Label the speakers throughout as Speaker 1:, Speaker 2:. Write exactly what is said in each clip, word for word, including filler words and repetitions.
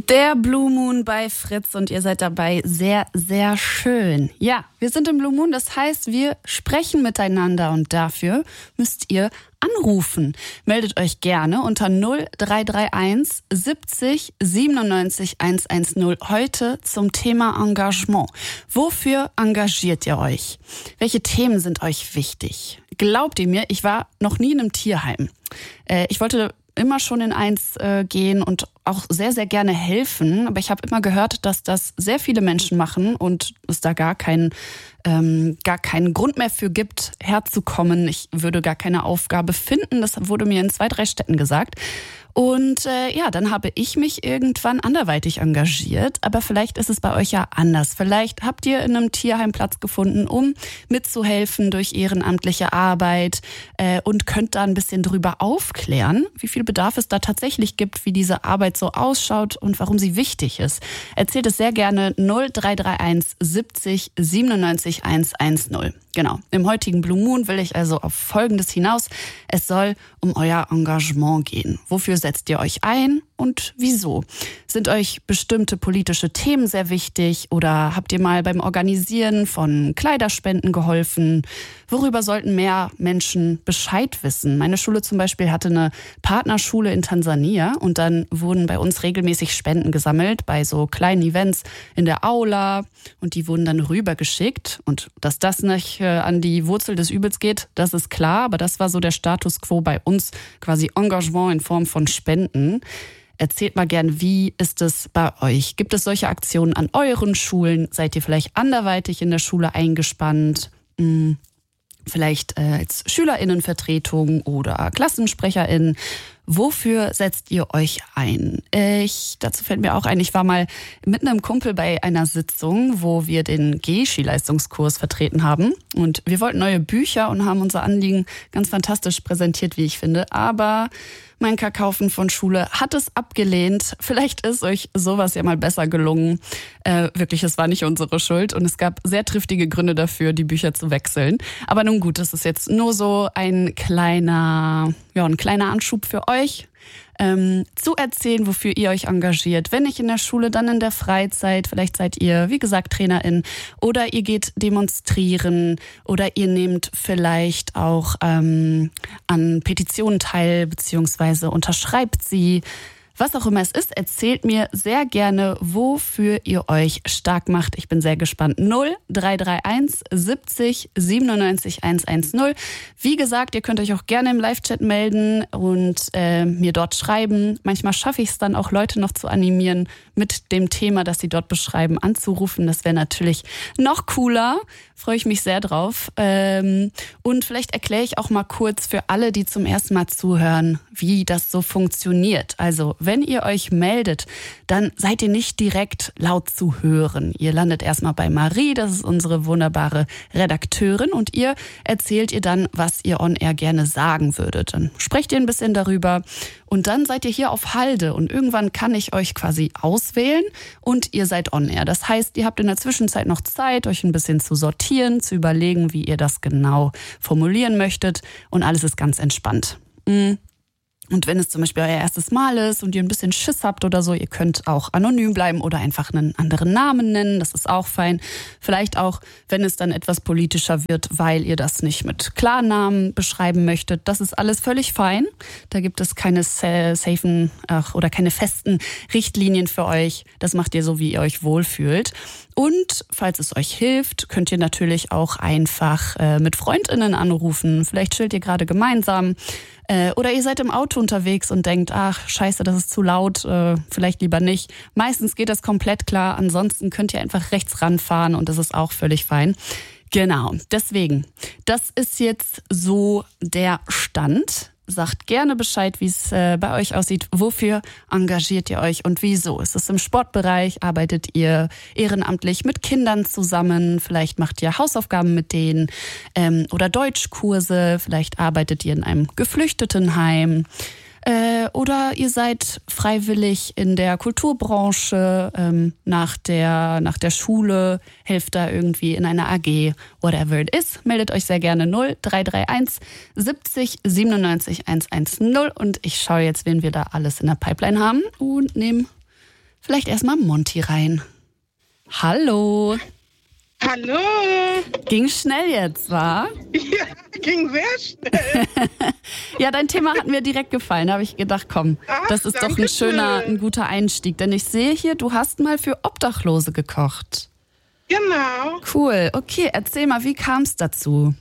Speaker 1: Der Blue Moon bei Fritz und ihr seid dabei sehr, sehr schön. Ja, wir sind im Blue Moon, das heißt, wir sprechen miteinander und dafür müsst ihr anrufen. Meldet euch gerne unter null drei drei eins siebzig siebenundneunzig hundertzehn heute zum Thema Engagement. Wofür engagiert ihr euch? Welche Themen sind euch wichtig? Glaubt ihr mir, ich war noch nie in einem Tierheim. Äh, ich wollte immer schon in eins äh, gehen und auch sehr, sehr gerne helfen. Aber ich habe immer gehört, dass das sehr viele Menschen machen und es da gar keinen, ähm, gar keinen Grund mehr für gibt, herzukommen. Ich würde gar keine Aufgabe finden. Das wurde mir in zwei, drei Städten gesagt. Und äh, ja, dann habe ich mich irgendwann anderweitig engagiert. Aber vielleicht ist es bei euch ja anders. Vielleicht habt ihr in einem Tierheim Platz gefunden, um mitzuhelfen durch ehrenamtliche Arbeit äh, und könnt da ein bisschen drüber aufklären, wie viel Bedarf es da tatsächlich gibt, wie diese Arbeit so ausschaut und warum sie wichtig ist. Erzählt es sehr gerne null drei drei eins siebzig siebenundneunzig hundertzehn. Genau. Im heutigen Blue Moon will ich also auf Folgendes hinaus. Es soll um euer Engagement gehen. Wofür setzt ihr euch ein und wieso? Sind euch bestimmte politische Themen sehr wichtig oder habt ihr mal beim Organisieren von Kleiderspenden geholfen? Worüber sollten mehr Menschen Bescheid wissen? Meine Schule zum Beispiel hatte eine Partnerschule in Tansania und dann wurden bei uns regelmäßig Spenden gesammelt bei so kleinen Events in der Aula und die wurden dann rübergeschickt. Und dass das nicht äh, an die Wurzel des Übels geht, das ist klar, aber das war so der Status quo bei uns, quasi Engagement in Form von Spenden. Erzählt mal gern, wie ist es bei euch? Gibt es solche Aktionen an euren Schulen? Seid ihr vielleicht anderweitig in der Schule eingespannt? Hm. Vielleicht äh, als SchülerInnenvertretung oder KlassensprecherInnen. Wofür setzt ihr euch ein? Ich, dazu fällt mir auch ein, ich war mal mit einem Kumpel bei einer Sitzung, wo wir den Geschi-Leistungskurs vertreten haben. Und wir wollten neue Bücher und haben unser Anliegen ganz fantastisch präsentiert, wie ich finde. Aber mein Kakaufen von Schule hat es abgelehnt. Vielleicht ist euch sowas ja mal besser gelungen. Äh, wirklich, es war nicht unsere Schuld und es gab sehr triftige Gründe dafür, die Bücher zu wechseln. Aber nun gut, das ist jetzt nur so ein kleiner, ja, ein kleiner Anschub für euch. Ähm, zu erzählen, wofür ihr euch engagiert. Wenn nicht in der Schule, dann in der Freizeit. Vielleicht seid ihr, wie gesagt, TrainerIn oder ihr geht demonstrieren oder ihr nehmt vielleicht auch ähm, an Petitionen teil beziehungsweise unterschreibt sie. Was auch immer es ist, erzählt mir sehr gerne, wofür ihr euch stark macht. Ich bin sehr gespannt. null drei drei eins siebzig siebenundneunzig hundertzehn. Wie gesagt, ihr könnt euch auch gerne im Live-Chat melden und äh, mir dort schreiben. Manchmal schaffe ich es dann auch, Leute noch zu animieren, mit dem Thema, das sie dort beschreiben, anzurufen. Das wäre natürlich noch cooler. Freue ich mich sehr drauf. Ähm, und vielleicht erkläre ich auch mal kurz für alle, die zum ersten Mal zuhören, wie das so funktioniert. Also wenn ihr euch meldet, dann seid ihr nicht direkt laut zu hören. Ihr landet erstmal bei Marie, das ist unsere wunderbare Redakteurin, und ihr erzählt ihr dann, was ihr on air gerne sagen würdet. Dann sprecht ihr ein bisschen darüber und dann seid ihr hier auf Halde und irgendwann kann ich euch quasi auswählen und ihr seid on air. Das heißt, ihr habt in der Zwischenzeit noch Zeit, euch ein bisschen zu sortieren, zu überlegen, wie ihr das genau formulieren möchtet, und alles ist ganz entspannt. Mhm. Und wenn es zum Beispiel euer erstes Mal ist und ihr ein bisschen Schiss habt oder so, ihr könnt auch anonym bleiben oder einfach einen anderen Namen nennen, das ist auch fein. Vielleicht auch, wenn es dann etwas politischer wird, weil ihr das nicht mit Klarnamen beschreiben möchtet, das ist alles völlig fein. Da gibt es keine safen ach, oder keine festen Richtlinien für euch. Das macht ihr so, wie ihr euch wohlfühlt. Und falls es euch hilft, könnt ihr natürlich auch einfach äh, mit FreundInnen anrufen. Vielleicht chillt ihr gerade gemeinsam. Äh, oder ihr seid im Auto unterwegs und denkt, ach, scheiße, das ist zu laut, äh, vielleicht lieber nicht. Meistens geht das komplett klar. Ansonsten könnt ihr einfach rechts ranfahren und das ist auch völlig fein. Genau, deswegen, das ist jetzt so der Stand. Sagt gerne Bescheid, wie es äh, bei euch aussieht. Wofür engagiert ihr euch und wieso? Ist es im Sportbereich? Arbeitet ihr ehrenamtlich mit Kindern zusammen? Vielleicht macht ihr Hausaufgaben mit denen ähm, oder Deutschkurse. Vielleicht arbeitet ihr in einem Geflüchtetenheim. Äh, oder ihr seid freiwillig in der Kulturbranche, ähm, nach der, nach der Schule, helft da irgendwie in einer A G, whatever it is. Meldet euch sehr gerne null drei drei eins siebzig siebenundneunzig hundertzehn und ich schaue jetzt, wen wir da alles in der Pipeline haben und nehme vielleicht erstmal Monty rein. Hallo.
Speaker 2: Hallo.
Speaker 1: Ging schnell jetzt, wa?
Speaker 2: Ja, ging sehr schnell.
Speaker 1: Ja, dein Thema hat mir direkt gefallen. Da habe ich gedacht, komm,
Speaker 2: Ach,
Speaker 1: das ist doch ein schöner, ein guter Einstieg. Denn ich sehe hier, du hast mal für Obdachlose gekocht.
Speaker 2: Genau.
Speaker 1: Cool. Okay, erzähl mal, wie kam es dazu?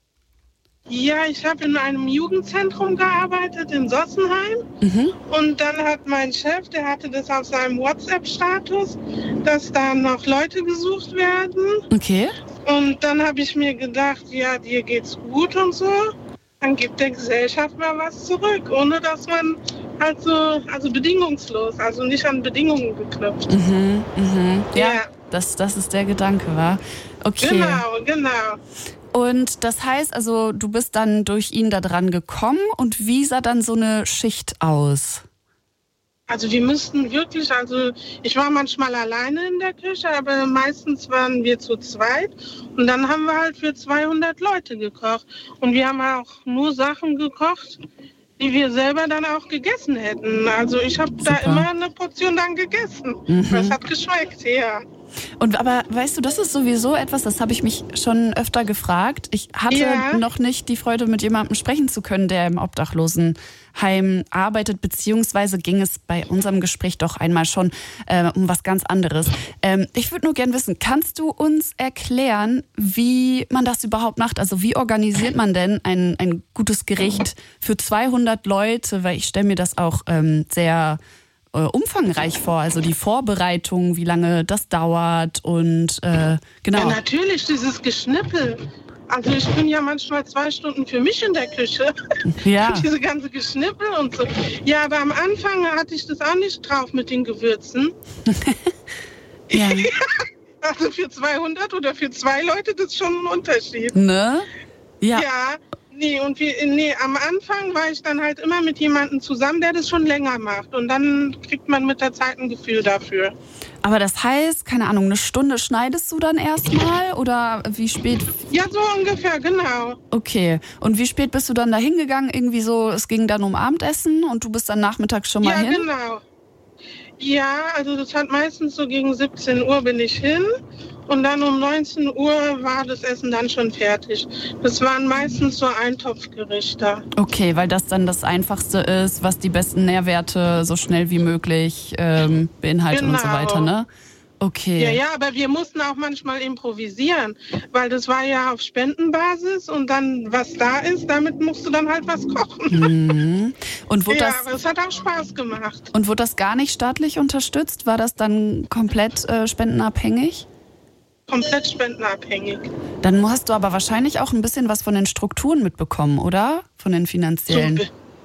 Speaker 2: Ja, ich habe in einem Jugendzentrum gearbeitet in Sossenheim.
Speaker 1: Mhm.
Speaker 2: Und dann hat mein Chef, der hatte das auf seinem WhatsApp-Status, dass da noch Leute gesucht werden.
Speaker 1: Okay.
Speaker 2: Und dann habe ich mir gedacht, ja, dir geht's gut und so. Dann gibt der Gesellschaft mal was zurück, ohne dass man halt so, also bedingungslos, also nicht an Bedingungen geknüpft.
Speaker 1: Mhm, mhm. Ja,
Speaker 2: Ja.
Speaker 1: Das, das ist der Gedanke, wa? Okay.
Speaker 2: Genau, genau.
Speaker 1: Und das heißt, also du bist dann durch ihn da dran gekommen und wie sah dann so eine Schicht aus?
Speaker 2: Also wir müssten wirklich, also ich war manchmal alleine in der Küche, aber meistens waren wir zu zweit und dann haben wir halt für zweihundert Leute gekocht und wir haben auch nur Sachen gekocht, die wir selber dann auch gegessen hätten. Also ich habe da immer eine Portion dann gegessen.
Speaker 1: Mhm.
Speaker 2: Das hat geschmeckt, ja.
Speaker 1: Und aber weißt du, das ist sowieso etwas, das habe ich mich schon öfter gefragt. Ich hatte
Speaker 2: Ja.
Speaker 1: noch nicht die Freude, mit jemandem sprechen zu können, der im Obdachlosenheim arbeitet, beziehungsweise ging es bei unserem Gespräch doch einmal schon äh, um was ganz anderes. Ähm, ich würde nur gern wissen, kannst du uns erklären, wie man das überhaupt macht? Also wie organisiert man denn ein, ein gutes Gericht für zweihundert Leute? Weil ich stelle mir das auch ähm, sehr äh, umfangreich vor. Also die Vorbereitung, wie lange das dauert und äh, genau.
Speaker 2: Ja, natürlich, dieses Geschnippel. Also ich bin ja manchmal zwei Stunden für mich in der Küche.
Speaker 1: Ja.
Speaker 2: Diese ganze Geschnippel und so. Ja, aber am Anfang hatte ich das auch nicht drauf mit den Gewürzen.
Speaker 1: Ja.
Speaker 2: Also für zweihundert oder für zwei Leute, das ist schon ein Unterschied.
Speaker 1: Ne? Ja.
Speaker 2: Ja, nee, und wir, nee, am Anfang war ich dann halt immer mit jemandem zusammen, der das schon länger macht. Und dann kriegt man mit der Zeit ein Gefühl dafür.
Speaker 1: Aber das heißt, keine Ahnung, eine Stunde schneidest du dann erstmal oder wie spät?
Speaker 2: Ja, so ungefähr, genau.
Speaker 1: Okay. Und wie spät bist du dann da hingegangen? Irgendwie so, es ging dann um Abendessen und du bist dann nachmittags schon mal
Speaker 2: Ja,
Speaker 1: hin?
Speaker 2: genau. Ja, also das hat meistens so gegen siebzehn Uhr bin ich hin und dann um neunzehn Uhr war das Essen dann schon fertig. Das waren meistens so Eintopfgerichte.
Speaker 1: Okay, weil das dann das Einfachste ist, was die besten Nährwerte so schnell wie möglich ähm, beinhaltet und so
Speaker 2: Genau.
Speaker 1: weiter, ne? Okay.
Speaker 2: Ja, ja, aber wir mussten auch manchmal improvisieren, weil das war ja auf Spendenbasis und dann, was da ist, damit musst du dann halt was kochen.
Speaker 1: Mhm. Und wurde
Speaker 2: Ja,
Speaker 1: das,
Speaker 2: aber es hat auch Spaß gemacht.
Speaker 1: und wurde das gar nicht staatlich unterstützt? War das dann komplett äh, spendenabhängig?
Speaker 2: Komplett spendenabhängig.
Speaker 1: Dann hast du aber wahrscheinlich auch ein bisschen was von den Strukturen mitbekommen, oder? Von den finanziellen.
Speaker 2: So,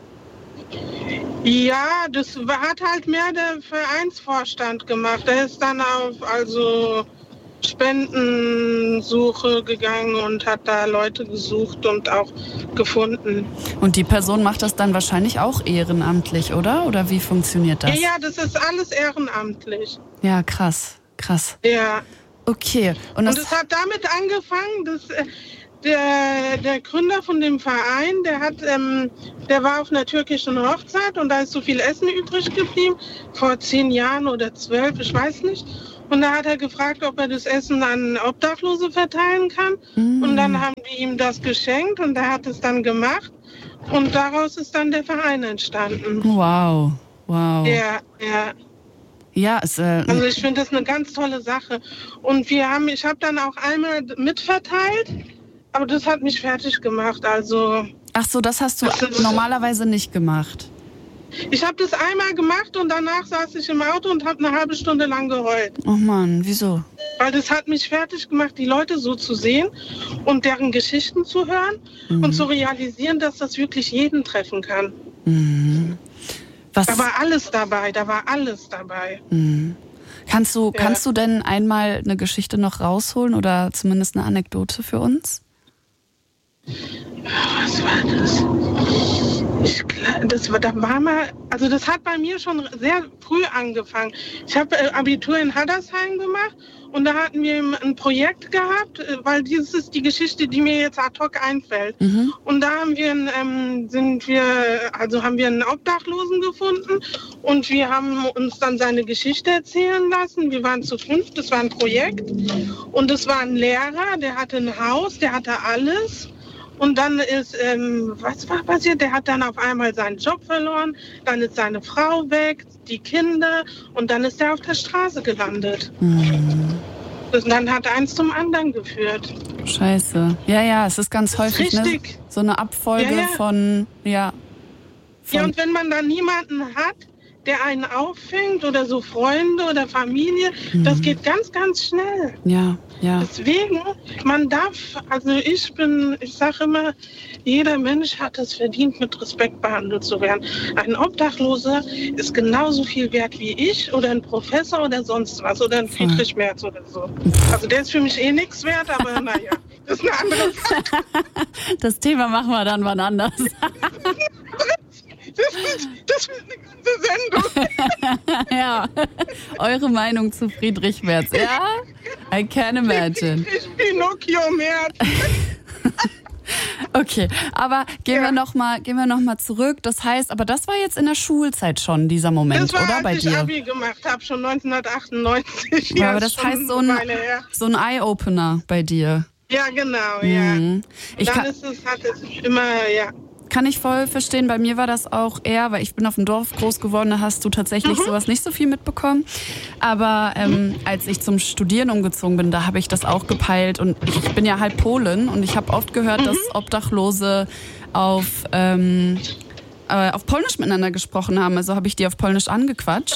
Speaker 2: ja, das war- hat halt mehr der Vereinsvorstand gemacht. Der ist dann auf also Spendensuche gegangen und hat da Leute gesucht und auch gefunden.
Speaker 1: Und die Person macht das dann wahrscheinlich auch ehrenamtlich, oder? Oder wie funktioniert das?
Speaker 2: Ja, das ist alles ehrenamtlich.
Speaker 1: Ja, krass, krass.
Speaker 2: Ja.
Speaker 1: Okay. Und
Speaker 2: Und
Speaker 1: das,
Speaker 2: es hat damit angefangen, dass äh, der, der Gründer von dem Verein, der hat, ähm, der war auf einer türkischen Hochzeit und da ist so viel Essen übrig geblieben, vor zehn Jahren oder zwölf, ich weiß nicht. Und da hat er gefragt, ob er das Essen an Obdachlose verteilen kann.
Speaker 1: Mm.
Speaker 2: Und dann haben wir ihm das geschenkt und er hat es dann gemacht. Und daraus ist dann der Verein entstanden.
Speaker 1: wow, wow.
Speaker 2: Ja, ja.
Speaker 1: Ja, es, äh,
Speaker 2: Also ich finde das eine ganz tolle Sache. Und wir haben, ich habe dann auch einmal mitverteilt, aber das hat mich fertig gemacht. Also
Speaker 1: ach so, das hast du
Speaker 2: Das ist-
Speaker 1: normalerweise nicht gemacht.
Speaker 2: ich habe das einmal gemacht und danach saß ich im Auto und habe eine halbe Stunde lang geheult.
Speaker 1: Oh Mann, wieso?
Speaker 2: Weil das hat mich fertig gemacht, die Leute so zu sehen und deren Geschichten zu hören
Speaker 1: Mhm.
Speaker 2: und zu realisieren, dass das wirklich jeden treffen kann.
Speaker 1: Mhm. Was,
Speaker 2: Da war alles dabei, da war alles dabei.
Speaker 1: mhm. Kannst du,
Speaker 2: Ja.
Speaker 1: kannst du denn einmal eine Geschichte noch rausholen oder zumindest eine Anekdote für uns?
Speaker 2: Was war das? Ich, das war, da war mal, also das hat bei mir schon sehr früh angefangen. Ich habe äh, Abitur in Haddersheim gemacht und da hatten wir ein Projekt gehabt, äh, weil das ist die Geschichte, die mir jetzt ad hoc einfällt. Mhm. Und da haben wir, ähm, sind wir, also haben wir einen Obdachlosen gefunden und wir haben uns dann seine Geschichte erzählen lassen. Wir waren zu fünf, das war ein Projekt und das war ein Lehrer, der hatte ein Haus, der hatte alles. Und dann ist, ähm, was war passiert? Der hat dann auf einmal seinen Job verloren, dann ist seine Frau weg, die Kinder und dann ist er auf der Straße gelandet. Mhm. Und dann hat eins zum anderen geführt.
Speaker 1: Scheiße. Ja, ja, es ist ganz häufig, ne? So eine Abfolge ja, ja. von, ja. Von
Speaker 2: ja, und wenn man dann niemanden hat, der einen auffängt oder so Freunde oder Familie, mhm. das geht ganz, ganz schnell.
Speaker 1: Ja, ja.
Speaker 2: Deswegen, man darf, also ich bin, ich sage immer, jeder Mensch hat es verdient, mit Respekt behandelt zu werden. Ein Obdachloser ist genauso viel wert wie ich oder ein Professor oder sonst was oder ein Friedrich Merz oder so. Also der ist für mich eh nichts wert, aber naja, das ist eine andere Sache.
Speaker 1: Das Thema machen wir dann wann anders.
Speaker 2: Das wird, das wird eine ganze Sendung.
Speaker 1: Ja, eure Meinung zu Friedrich Merz. Ja, I can imagine.
Speaker 2: Ich Pinocchio Merz.
Speaker 1: Okay, aber gehen ja. wir noch mal, gehen wir noch mal zurück. Das heißt, aber das war jetzt in der Schulzeit schon, dieser Moment,
Speaker 2: das war,
Speaker 1: oder?
Speaker 2: Als
Speaker 1: bei
Speaker 2: ich
Speaker 1: dir?
Speaker 2: Abi gemacht habe, schon neunzehnhundertachtundneunzig.
Speaker 1: Ja, aber das heißt so ein, so ein Eye-Opener bei dir.
Speaker 2: Ja, genau, ja.
Speaker 1: Mhm. Ich
Speaker 2: dann
Speaker 1: kann,
Speaker 2: ist es, hat es immer, ja.
Speaker 1: Kann ich voll verstehen. Bei mir war das auch eher, weil ich bin auf dem Dorf groß geworden, da hast du tatsächlich mhm. sowas nicht so viel mitbekommen. Aber ähm, mhm. als ich zum Studieren umgezogen bin, da habe ich das auch gepeilt. Und ich bin ja halb Polin und ich habe oft gehört, mhm. dass Obdachlose auf, ähm, äh, auf Polnisch miteinander gesprochen haben. Also habe ich die auf Polnisch angequatscht.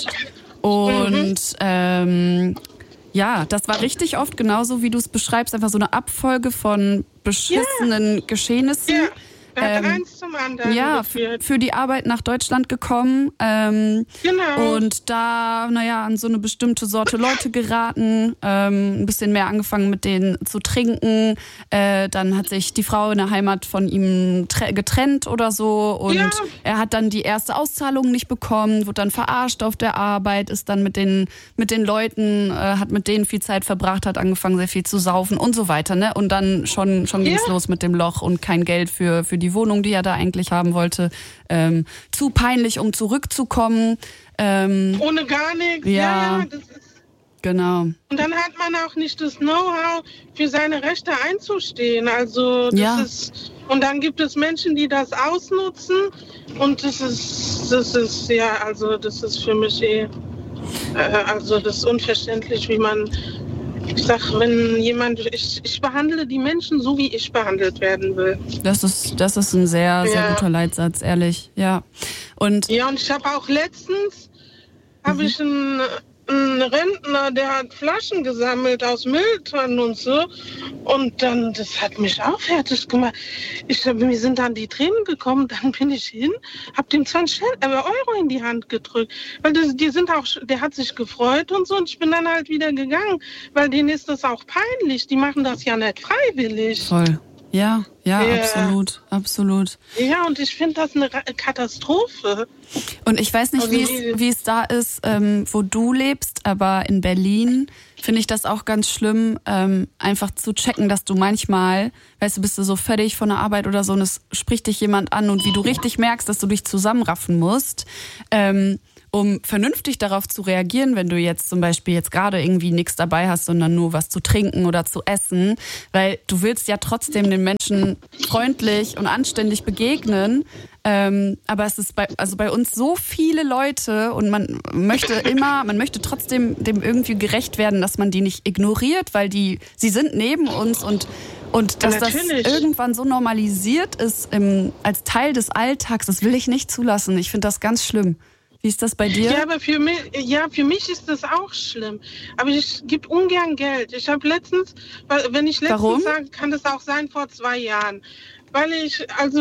Speaker 1: Und mhm. ähm, ja, das war richtig oft genauso, wie du es beschreibst. Einfach so eine Abfolge von beschissenen ja. Geschehnissen.
Speaker 2: Ja. Er hat ähm, eins zum anderen
Speaker 1: ja,
Speaker 2: geführt.
Speaker 1: für die Arbeit nach Deutschland gekommen ähm,
Speaker 2: genau.
Speaker 1: und da, naja, an so eine bestimmte Sorte Leute geraten, ähm, ein bisschen mehr angefangen mit denen zu trinken, äh, dann hat sich die Frau in der Heimat von ihm tre- getrennt oder so und
Speaker 2: ja.
Speaker 1: er hat dann die erste Auszahlung nicht bekommen, wurde dann verarscht auf der Arbeit, ist dann mit den, mit den Leuten, äh, hat mit denen viel Zeit verbracht, hat angefangen sehr viel zu saufen und so weiter, ne? Und dann schon, schon ging's
Speaker 2: ja.
Speaker 1: los mit dem Loch und kein Geld für, für die die Wohnung, die er da eigentlich haben wollte, ähm, zu peinlich, um zurückzukommen. Ähm,
Speaker 2: Ohne gar nichts.
Speaker 1: Ja,
Speaker 2: ja, ja das ist
Speaker 1: genau.
Speaker 2: Und dann hat man auch nicht das Know-how, für seine Rechte einzustehen. Also das
Speaker 1: ja.
Speaker 2: ist, und dann gibt es Menschen, die das ausnutzen und das ist, das ist ja, also das ist für mich eh, äh, also das ist unverständlich, wie man Ich sag, wenn jemand, ich, ich behandle die Menschen so, wie ich behandelt werden will.
Speaker 1: Das ist, das ist ein sehr, sehr
Speaker 2: ja.
Speaker 1: guter Leitsatz, ehrlich. Ja, und,
Speaker 2: ja, und ich habe auch letztens, mhm. habe ich einen, einen Rentner, der hat Flaschen gesammelt aus Mülltonnen und so. Und dann, das hat mich auch fertig gemacht. Ich, mir sind dann die Tränen gekommen, dann bin ich hin, habe dem zwanzig Euro in die Hand gedrückt. Weil das, die sind auch, der hat sich gefreut und so und ich bin dann halt wieder gegangen, weil denen ist das auch peinlich. Die machen das ja nicht freiwillig.
Speaker 1: Voll. Ja, ja,
Speaker 2: ja,
Speaker 1: absolut, absolut.
Speaker 2: Ja, und ich finde das eine Katastrophe.
Speaker 1: Und ich weiß nicht,
Speaker 2: also
Speaker 1: wie es, wie es da ist, ähm, wo du lebst, aber in Berlin finde ich das auch ganz schlimm, ähm, einfach zu checken, dass du manchmal, weißt du, bist du so fertig von der Arbeit oder so und es spricht dich jemand an und wie du richtig merkst, dass du dich zusammenraffen musst, ähm, um vernünftig darauf zu reagieren, wenn du jetzt zum Beispiel jetzt gerade irgendwie nichts dabei hast, sondern nur was zu trinken oder zu essen, weil du willst ja trotzdem den Menschen freundlich und anständig begegnen, ähm, aber es ist bei, also bei uns so viele Leute und man möchte immer, man möchte trotzdem dem irgendwie gerecht werden, dass man die nicht ignoriert, weil die, sie sind neben uns und Und dass das irgendwann so normalisiert ist im, als Teil des Alltags, das will ich nicht zulassen. Ich finde das ganz schlimm. Wie ist das bei dir?
Speaker 2: Ja, aber für mich, ja, für mich ist das auch schlimm. Aber ich gebe ungern Geld. Ich habe letztens, wenn ich letztens
Speaker 1: Warum?
Speaker 2: sage, kann das auch sein vor zwei Jahren. Weil ich, also,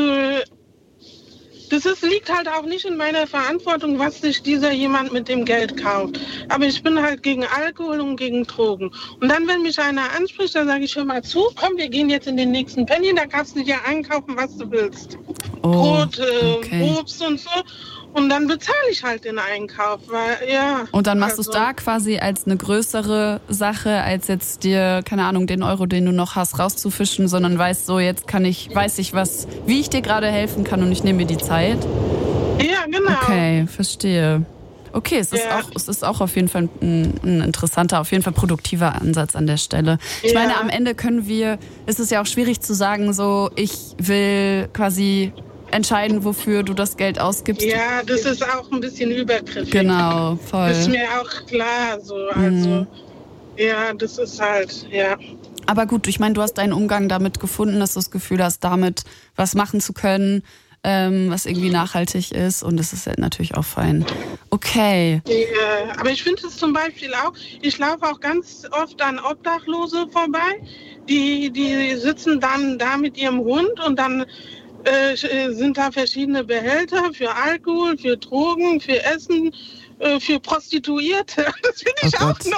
Speaker 2: das ist, liegt halt auch nicht in meiner Verantwortung, was sich dieser jemand mit dem Geld kauft. Aber ich bin halt gegen Alkohol und gegen Drogen. Und dann, wenn mich einer anspricht, dann sage ich, hör mal zu, komm, wir gehen jetzt in den nächsten Penny, da kannst du dir einkaufen, was du willst.
Speaker 1: Oh,
Speaker 2: Brot, äh,
Speaker 1: okay.
Speaker 2: Obst und so. Und dann bezahle ich halt den Einkauf, weil, ja.
Speaker 1: Und dann machst
Speaker 2: also,
Speaker 1: du es da quasi als eine größere Sache, als jetzt dir, keine Ahnung, den Euro, den du noch hast, rauszufischen, sondern weißt so, jetzt kann ich, weiß ich was, wie ich dir gerade helfen kann und ich nehme mir die Zeit.
Speaker 2: Ja, genau.
Speaker 1: Okay, verstehe. Okay, es ist,
Speaker 2: Ja.
Speaker 1: auch, es ist auch auf jeden Fall ein, ein interessanter, auf jeden Fall produktiver Ansatz an der Stelle. Ich
Speaker 2: Ja.
Speaker 1: meine, am Ende können wir, ist es ja auch schwierig zu sagen, so, ich will quasi entscheiden, wofür du das Geld ausgibst.
Speaker 2: Ja, das ist auch ein bisschen übergriffig.
Speaker 1: Genau, voll.
Speaker 2: Das ist mir auch klar, so, also,
Speaker 1: Mhm.
Speaker 2: ja, das ist halt, ja.
Speaker 1: Aber gut, ich meine, du hast deinen Umgang damit gefunden, dass du das Gefühl hast, damit was machen zu können, ähm, was irgendwie nachhaltig ist. Und das ist halt natürlich auch fein. Okay.
Speaker 2: Ja, aber ich finde es zum Beispiel auch, ich laufe auch ganz oft an Obdachlose vorbei, die, die sitzen dann da mit ihrem Hund und dann äh, sind da verschiedene Behälter für Alkohol, für Drogen, für Essen, äh, für Prostituierte. Das finde ich
Speaker 1: Oh
Speaker 2: auch
Speaker 1: Gott.
Speaker 2: noch.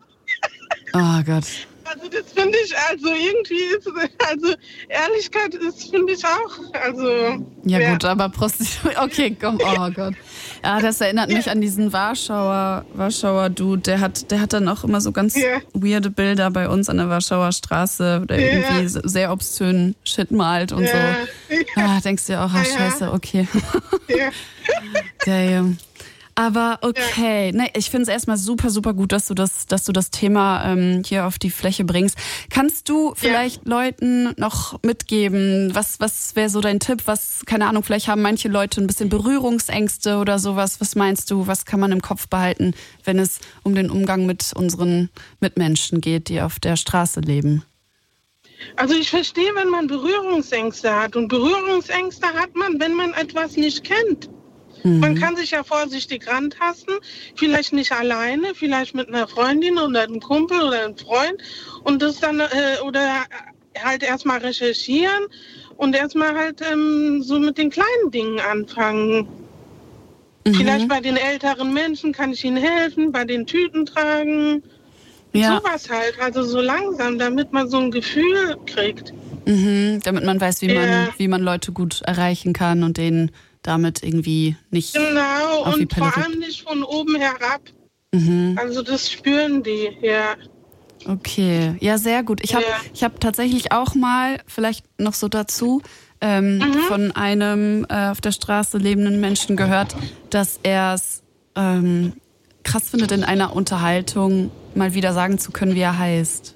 Speaker 1: Oh Gott.
Speaker 2: Also das finde ich, also irgendwie ist, also Ehrlichkeit ist, finde ich auch, also.
Speaker 1: Ja, gut, aber Prostitution, okay, komm, oh Gott. Ja, das erinnert mich an diesen Warschauer, Warschauer Dude, der hat, der hat dann auch immer so ganz
Speaker 2: Ja.
Speaker 1: weirde Bilder bei uns an der Warschauer Straße, der
Speaker 2: Ja.
Speaker 1: irgendwie so sehr obszönen Shit malt und
Speaker 2: Ja.
Speaker 1: so. Ah, denkst du dir auch, ah,
Speaker 2: Ja.
Speaker 1: scheiße, okay.
Speaker 2: Ja.
Speaker 1: Damn. Aber okay, ne, ich finde es erstmal super, super gut, dass du das, dass du das Thema ähm, hier auf die Fläche bringst. Kannst du vielleicht ja. Leuten noch mitgeben, was, was wäre so dein Tipp? Was, keine Ahnung, vielleicht haben manche Leute ein bisschen Berührungsängste oder sowas. Was meinst du, was kann man im Kopf behalten, wenn es um den Umgang mit unseren Mitmenschen geht, die auf der Straße leben?
Speaker 2: Also ich verstehe, wenn man Berührungsängste hat. Und Berührungsängste hat man, wenn man etwas nicht kennt. Man kann sich ja vorsichtig rantasten, vielleicht nicht alleine, vielleicht mit einer Freundin oder einem Kumpel oder einem Freund und das dann äh, oder halt erstmal recherchieren und erstmal halt ähm, so mit den kleinen Dingen anfangen. Mhm. Vielleicht bei den älteren Menschen kann ich ihnen helfen, bei den Tüten tragen, ja. Sowas halt, also so langsam, damit man so ein Gefühl kriegt.
Speaker 1: Mhm, damit man weiß, wie,
Speaker 2: ja.
Speaker 1: man, wie man Leute gut erreichen kann und denen damit irgendwie nicht
Speaker 2: genau
Speaker 1: auf die
Speaker 2: und
Speaker 1: Pelle
Speaker 2: vor allem nicht von oben herab. Mhm. Also das spüren die, ja.
Speaker 1: Okay, ja, sehr gut. Ich habe
Speaker 2: ja.
Speaker 1: ich hab tatsächlich auch mal, vielleicht noch so dazu, ähm, mhm. von einem äh, auf der Straße lebenden Menschen gehört, dass er es ähm, krass findet, in einer Unterhaltung mal wieder sagen zu können, wie er heißt.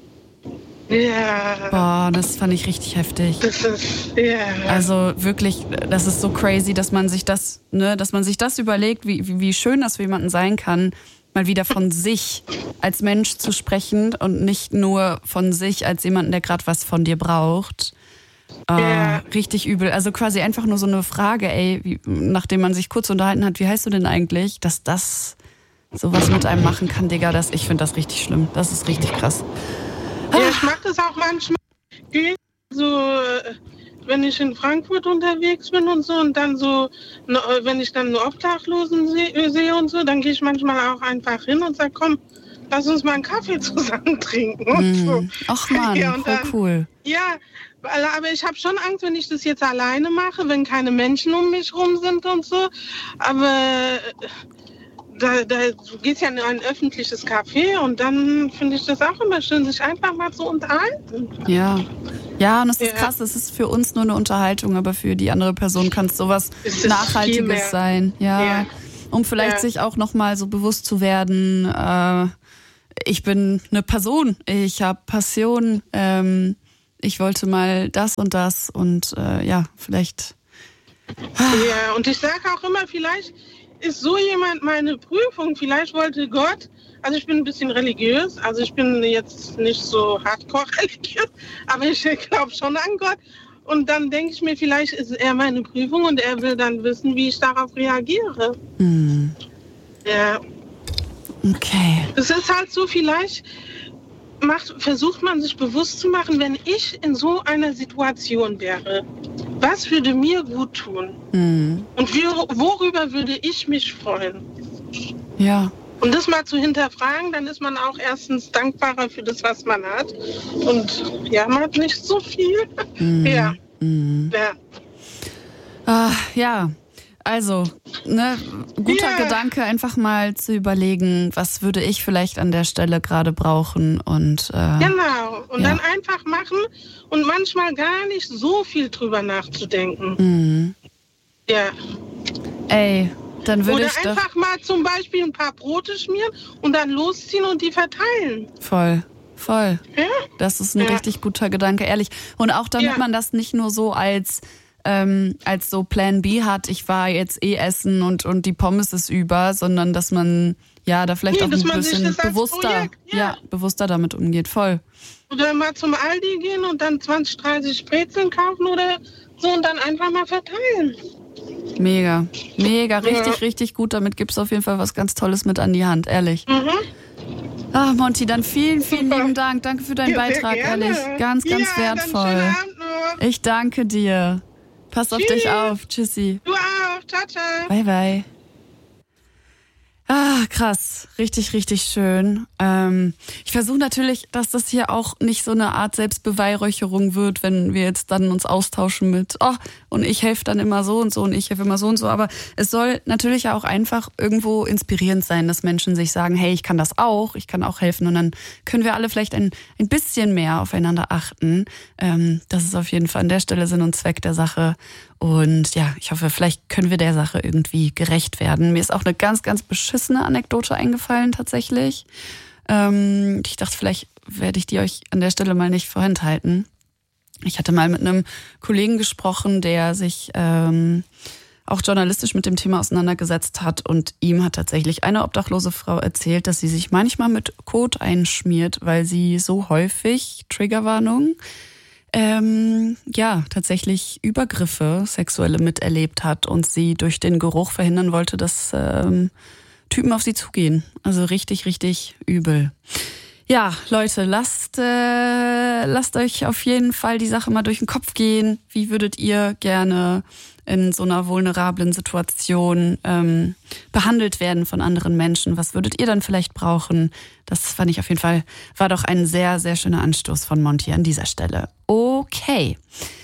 Speaker 2: Ja.
Speaker 1: Boah, das fand ich richtig heftig.
Speaker 2: Das ist, ja.
Speaker 1: Also wirklich, das ist so crazy, dass man sich das, ne, dass man sich das überlegt, wie, wie schön das für jemanden sein kann, mal wieder von sich als Mensch zu sprechen und nicht nur von sich als jemanden, der gerade was von dir braucht. Äh, ja. Richtig übel. Also quasi einfach nur so eine Frage, ey, wie, nachdem man sich kurz unterhalten hat, wie heißt du denn eigentlich, dass das sowas mit einem machen kann, Digga, das, ich finde das richtig schlimm. Das ist richtig krass.
Speaker 2: Ja, ich mache das auch manchmal. So, wenn ich in Frankfurt unterwegs bin und so und dann so, wenn ich dann einen Obdachlosen sehe und so, dann gehe ich manchmal auch einfach hin und sage, komm, lass uns mal einen Kaffee zusammen trinken und
Speaker 1: mm.
Speaker 2: so.
Speaker 1: Ach man,
Speaker 2: ja,
Speaker 1: voll
Speaker 2: dann,
Speaker 1: cool.
Speaker 2: Ja, aber ich habe schon Angst, wenn ich das jetzt alleine mache, wenn keine Menschen um mich rum sind und so. Aber Da, da, du gehst ja in ein öffentliches Café und dann finde ich das auch immer schön, sich einfach mal zu unterhalten.
Speaker 1: Ja, ja, und es ist
Speaker 2: ja.
Speaker 1: krass, es ist für uns nur eine Unterhaltung, aber für die andere Person kann es sowas Nachhaltiges sein. Ja, ja. Um vielleicht ja. sich auch nochmal so bewusst zu werden, äh, ich bin eine Person, ich habe Passion, ähm, ich wollte mal das und das und äh, ja, vielleicht...
Speaker 2: Ja, und ich sage auch immer, vielleicht ist so jemand meine Prüfung, vielleicht wollte Gott, also ich bin ein bisschen religiös, also ich bin jetzt nicht so hardcore religiös, aber ich glaube schon an Gott und dann denke ich mir, vielleicht ist er meine Prüfung und er will dann wissen, wie ich darauf reagiere.
Speaker 1: Hm.
Speaker 2: Ja.
Speaker 1: Okay.
Speaker 2: Es ist halt so, vielleicht macht, versucht man sich bewusst zu machen, wenn ich in so einer Situation wäre, was würde mir gut tun?
Speaker 1: Mhm.
Speaker 2: Und wie, worüber würde ich mich freuen?
Speaker 1: Ja.
Speaker 2: Und das mal zu hinterfragen, dann ist man auch erstens dankbarer für das, was man hat. Und ja, man hat nicht so viel.
Speaker 1: Mhm.
Speaker 2: Ja.
Speaker 1: Mhm.
Speaker 2: ja.
Speaker 1: Ah, ja, also, ne, guter
Speaker 2: Ja.
Speaker 1: Gedanke, einfach mal zu überlegen, was würde ich vielleicht an der Stelle gerade brauchen und äh,
Speaker 2: Genau. Und
Speaker 1: Ja.
Speaker 2: dann einfach machen und manchmal gar nicht so viel drüber nachzudenken.
Speaker 1: mhm.
Speaker 2: Ja.
Speaker 1: Ey, dann würde
Speaker 2: Oder
Speaker 1: ich doch
Speaker 2: einfach mal zum Beispiel ein paar Brote schmieren und dann losziehen und die verteilen.
Speaker 1: voll, voll.
Speaker 2: Ja?
Speaker 1: Das ist ein
Speaker 2: Ja.
Speaker 1: richtig guter Gedanke, ehrlich. Und auch damit
Speaker 2: Ja.
Speaker 1: man das nicht nur so als ähm, als so Plan B hat, ich war jetzt eh essen und, und die Pommes ist über, sondern dass man ja da vielleicht
Speaker 2: Nee,
Speaker 1: auch
Speaker 2: dass
Speaker 1: ein
Speaker 2: man sich
Speaker 1: bisschen
Speaker 2: das als
Speaker 1: bewusster,
Speaker 2: Projekt,
Speaker 1: ja.
Speaker 2: ja.
Speaker 1: bewusster damit umgeht. Voll.
Speaker 2: Oder mal zum Aldi gehen und dann zwanzig, dreißig Brezeln kaufen oder so und dann einfach mal verteilen.
Speaker 1: Mega. Mega, richtig,
Speaker 2: Ja.
Speaker 1: richtig gut. Damit gibst du auf jeden Fall was ganz Tolles mit an die Hand, ehrlich.
Speaker 2: Mhm.
Speaker 1: Ah, Monty, dann vielen, vielen
Speaker 2: Super.
Speaker 1: lieben Dank. Danke für deinen
Speaker 2: Ja, sehr
Speaker 1: Beitrag,
Speaker 2: gerne.
Speaker 1: ehrlich. Ganz, ganz
Speaker 2: ja,
Speaker 1: wertvoll.
Speaker 2: Dann schönen Abend noch.
Speaker 1: Ich danke dir. Pass auf
Speaker 2: Tschüss.
Speaker 1: dich auf. Tschüssi.
Speaker 2: Du auch. Ciao, ciao.
Speaker 1: Bye, bye. Ah, krass. Richtig, richtig schön. Ähm, ich versuche natürlich, dass das hier auch nicht so eine Art Selbstbeweihräucherung wird, wenn wir jetzt dann uns austauschen mit, oh, und ich helfe dann immer so und so und ich helfe immer so und so. Aber es soll natürlich auch einfach irgendwo inspirierend sein, dass Menschen sich sagen, hey, ich kann das auch, ich kann auch helfen. Und dann können wir alle vielleicht ein, ein bisschen mehr aufeinander achten. Ähm, das ist auf jeden Fall an der Stelle Sinn und Zweck der Sache. Und ja, ich hoffe, vielleicht können wir der Sache irgendwie gerecht werden. Mir ist auch eine ganz, ganz beschissene Anekdote eingefallen tatsächlich. Ähm, ich dachte, vielleicht werde ich die euch an der Stelle mal nicht vorenthalten. Ich hatte mal mit einem Kollegen gesprochen, der sich ähm, auch journalistisch mit dem Thema auseinandergesetzt hat. Und ihm hat tatsächlich eine obdachlose Frau erzählt, dass sie sich manchmal mit Kot einschmiert, weil sie so häufig, Triggerwarnung, Ähm, ja, tatsächlich Übergriffe, sexuelle miterlebt hat und sie durch den Geruch verhindern wollte, dass ähm, Typen auf sie zugehen. Also richtig, richtig übel. Ja, Leute, lasst, äh, lasst euch auf jeden Fall die Sache mal durch den Kopf gehen. Wie würdet ihr gerne in so einer vulnerablen Situation ähm, behandelt werden von anderen Menschen? Was würdet ihr dann vielleicht brauchen? Das fand ich auf jeden Fall, war doch ein sehr, sehr schöner Anstoß von Monty an dieser Stelle. Okay,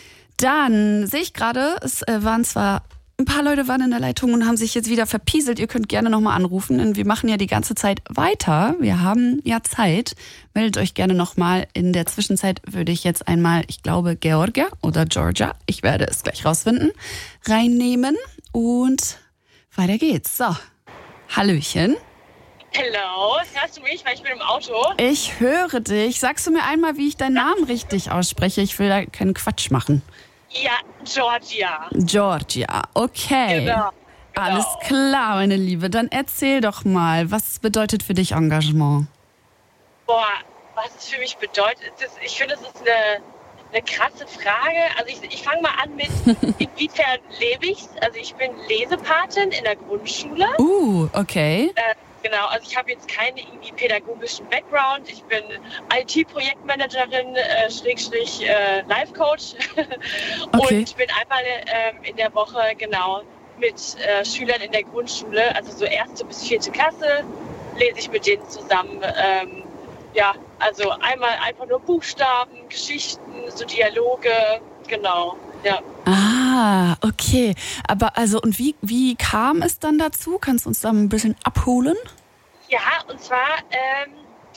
Speaker 1: dann sehe ich gerade, es äh, waren zwar ein paar Leute waren in der Leitung und haben sich jetzt wieder verpieselt. Ihr könnt gerne nochmal anrufen, denn wir machen ja die ganze Zeit weiter. Wir haben ja Zeit. Meldet euch gerne nochmal. In der Zwischenzeit würde ich jetzt einmal, ich glaube, Georgia oder Georgia, ich werde es gleich rausfinden, reinnehmen und weiter geht's. So, Hallöchen.
Speaker 3: Hallo, hörst du mich? Weil ich bin im Auto.
Speaker 1: Ich höre dich. Sagst du mir einmal, wie ich deinen Namen richtig ausspreche? Ich will da keinen Quatsch machen.
Speaker 3: Ja, Georgia.
Speaker 1: Georgia, okay.
Speaker 3: Genau. genau.
Speaker 1: Alles klar, meine Liebe. Dann erzähl doch mal, was bedeutet für dich Engagement?
Speaker 3: Boah, was es für mich bedeutet, ist, ich finde, das ist eine, eine krasse Frage. Also ich, ich fange mal an mit, inwiefern lebe ich? Also ich bin Lesepatin in der Grundschule.
Speaker 1: Uh, okay.
Speaker 3: Äh, Genau, also ich habe jetzt keinen irgendwie pädagogischen Background. Ich bin I T-Projektmanagerin, äh, Schrägstrich äh, Life-Coach
Speaker 1: Okay.
Speaker 3: und bin einmal ähm, in der Woche genau mit äh, Schülern in der Grundschule, also so erste bis vierte Klasse, lese ich mit denen zusammen. Ähm, ja, also einmal einfach nur Buchstaben, Geschichten, so Dialoge, genau, ja.
Speaker 1: Ah, okay. Aber also, und wie, wie kam es dann dazu? Kannst du uns da ein bisschen abholen?
Speaker 3: Ja, und zwar, ähm,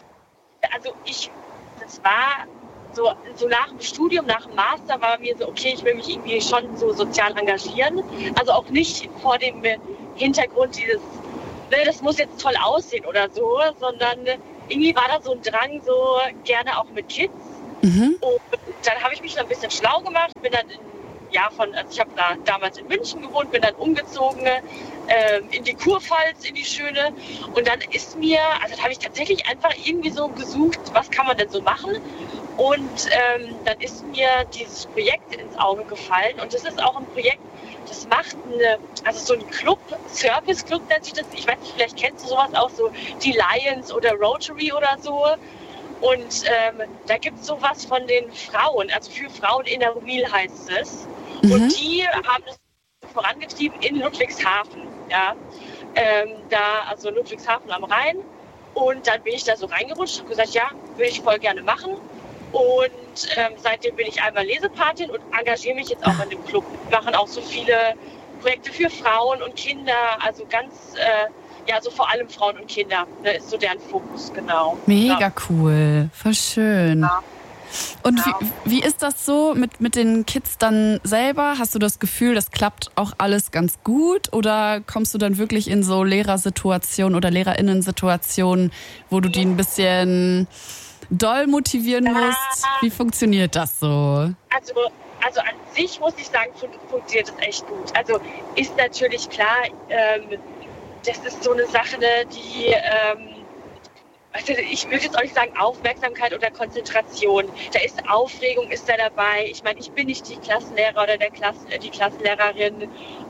Speaker 3: also ich, das war so, so nach dem Studium, nach dem Master war mir so, okay, ich will mich irgendwie schon so sozial engagieren. Also auch nicht vor dem Hintergrund dieses, ne, das muss jetzt toll aussehen oder so, sondern irgendwie war da so ein Drang, so gerne auch mit Kids.
Speaker 1: Mhm.
Speaker 3: Und dann habe ich mich dann ein bisschen schlau gemacht, bin dann in, ja, von, also ich habe da damals in München gewohnt, bin dann umgezogen äh, in die Kurpfalz, in die schöne. Und dann ist mir, also da habe ich tatsächlich einfach irgendwie so gesucht, was kann man denn so machen? Und ähm, dann ist mir dieses Projekt ins Auge gefallen. Und das ist auch ein Projekt, das macht eine, also so ein Club, Service Club nennt sich das. Ich weiß nicht, vielleicht kennst du sowas auch, so die Lions oder Rotary oder so. Und ähm, da gibt es sowas von den Frauen, also für Frauen in der Wil heißt es.
Speaker 1: Mhm.
Speaker 3: Und die haben das vorangetrieben in Ludwigshafen. Ja? Ähm, da, also Ludwigshafen am Rhein. Und dann bin ich da so reingerutscht und gesagt, ja, will ich voll gerne machen. Und ähm, seitdem bin ich einmal Lesepatin und engagiere mich jetzt auch in dem Club. Wir machen auch so viele Projekte für Frauen und Kinder, also ganz, äh, ja, so vor allem Frauen und Kinder, ne, ist so deren Fokus, genau.
Speaker 1: Mega
Speaker 3: ja.
Speaker 1: cool, voll schön.
Speaker 3: Ja.
Speaker 1: Und
Speaker 3: genau.
Speaker 1: wie, wie ist das so mit, mit den Kids dann selber? Hast du das Gefühl, das klappt auch alles ganz gut? Oder kommst du dann wirklich in so Lehrersituationen oder LehrerInnen-Situationen, wo du die ein bisschen doll motivieren musst? Wie funktioniert das so?
Speaker 3: Also, also an sich muss ich sagen, fun- funktioniert das echt gut. Also ist natürlich klar, ähm, das ist so eine Sache, ne, die, ähm, also ich würde jetzt auch nicht sagen Aufmerksamkeit oder Konzentration. Da ist Aufregung, ist da dabei. Ich meine, ich bin nicht die Klassenlehrer oder der Klassen, die Klassenlehrerin.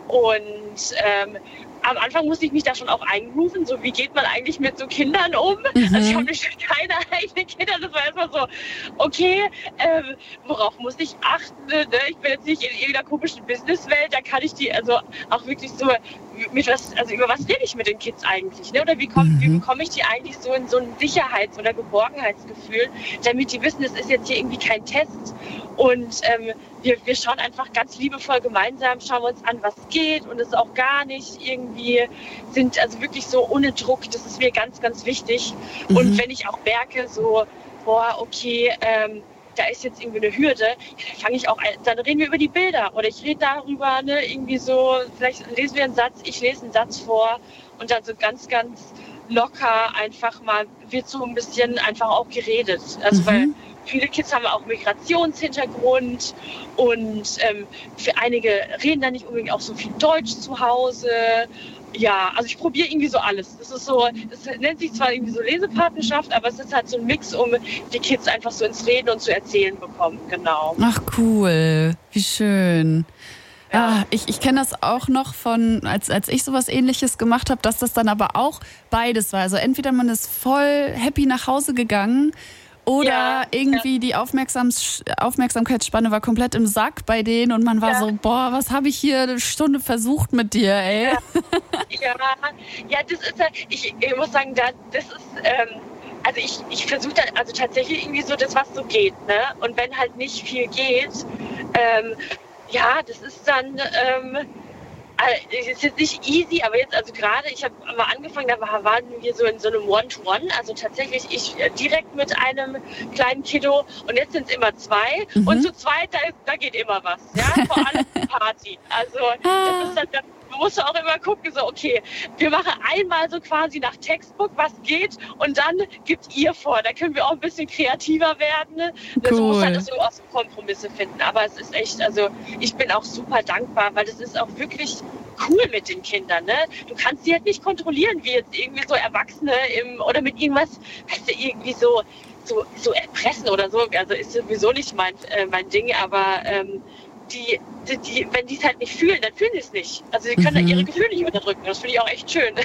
Speaker 3: Und ähm, am Anfang musste ich mich da schon auch eingrooven, so wie geht man eigentlich mit so Kindern um? Mhm. Also ich habe nicht keine eigenen Kinder, das war erstmal so, okay, ähm, worauf muss ich achten? Ne? Ich bin jetzt nicht in irgendeiner komischen Businesswelt, da kann ich die also auch wirklich so, mit was, also über was rede ich mit den Kids eigentlich? Ne? Oder wie, komm, mhm. wie bekomme ich die eigentlich so in so ein Sicherheits- oder Geborgenheitsgefühl, damit die wissen, es ist jetzt hier irgendwie kein Test. Und ähm, wir, wir schauen einfach ganz liebevoll gemeinsam, schauen wir uns an, was geht und es auch gar nicht irgendwie sind, also wirklich so ohne Druck, das ist mir ganz, ganz wichtig. Mhm. Und wenn ich auch merke, so, boah, okay, ähm, da ist jetzt irgendwie eine Hürde, dann fange ich auch ein, dann reden wir über die Bilder oder ich rede darüber, ne, irgendwie so, vielleicht lesen wir einen Satz, ich lese einen Satz vor und dann so ganz, ganz locker einfach mal, wird so ein bisschen einfach auch geredet. Also mhm. weil viele Kids haben auch Migrationshintergrund und ähm, für einige reden da nicht unbedingt auch so viel Deutsch zu Hause. Ja, also ich probiere irgendwie so alles. Das ist so, das nennt sich zwar irgendwie so Lesepartnerschaft, aber es ist halt so ein Mix, um die Kids einfach so ins Reden und zu erzählen bekommen, genau.
Speaker 1: Ach cool, wie schön.
Speaker 3: Ja.
Speaker 1: Ah, ich ich kenne das auch noch von, als, als ich sowas Ähnliches gemacht habe, dass das dann aber auch beides war. Also entweder man ist voll happy nach Hause gegangen oder ja, irgendwie ja. die Aufmerksams- Aufmerksamkeitsspanne war komplett im Sack bei denen und man war ja. so, boah, was habe ich hier eine Stunde versucht mit dir, ey.
Speaker 3: Ja, ja, ja das ist ja, ich, ich muss sagen, das, das ist, ähm, also ich, ich versuche dann also tatsächlich irgendwie so das, was so geht, ne? Und wenn halt nicht viel geht, ähm, ja, das ist dann, ähm, es ist jetzt nicht easy, aber jetzt, also gerade, ich habe mal angefangen, da waren wir so in so einem One-to-One, also tatsächlich ich direkt mit einem kleinen Kiddo und jetzt sind es immer zwei mhm. und zu zweit, da, da geht immer was, ja, vor allem Party. Also das ist dann, da musst du auch immer gucken, so okay, wir machen einmal so quasi nach Textbook, was geht und dann gibt ihr vor, da können wir auch ein bisschen kreativer werden. Das cool. muss halt so auch so Kompromisse finden, aber es ist echt, also ich bin auch super dankbar, weil das ist auch wirklich cool mit den Kindern, ne? Du kannst sie halt nicht kontrollieren, wie jetzt irgendwie so Erwachsene im, oder mit irgendwas, weißt du, irgendwie so, so, so erpressen oder so, also ist sowieso nicht mein, äh, mein Ding, aber ähm, die, die, die, wenn die es halt nicht fühlen, dann fühlen sie es nicht. Also sie können mhm. ihre Gefühle nicht unterdrücken. Das finde ich auch echt schön.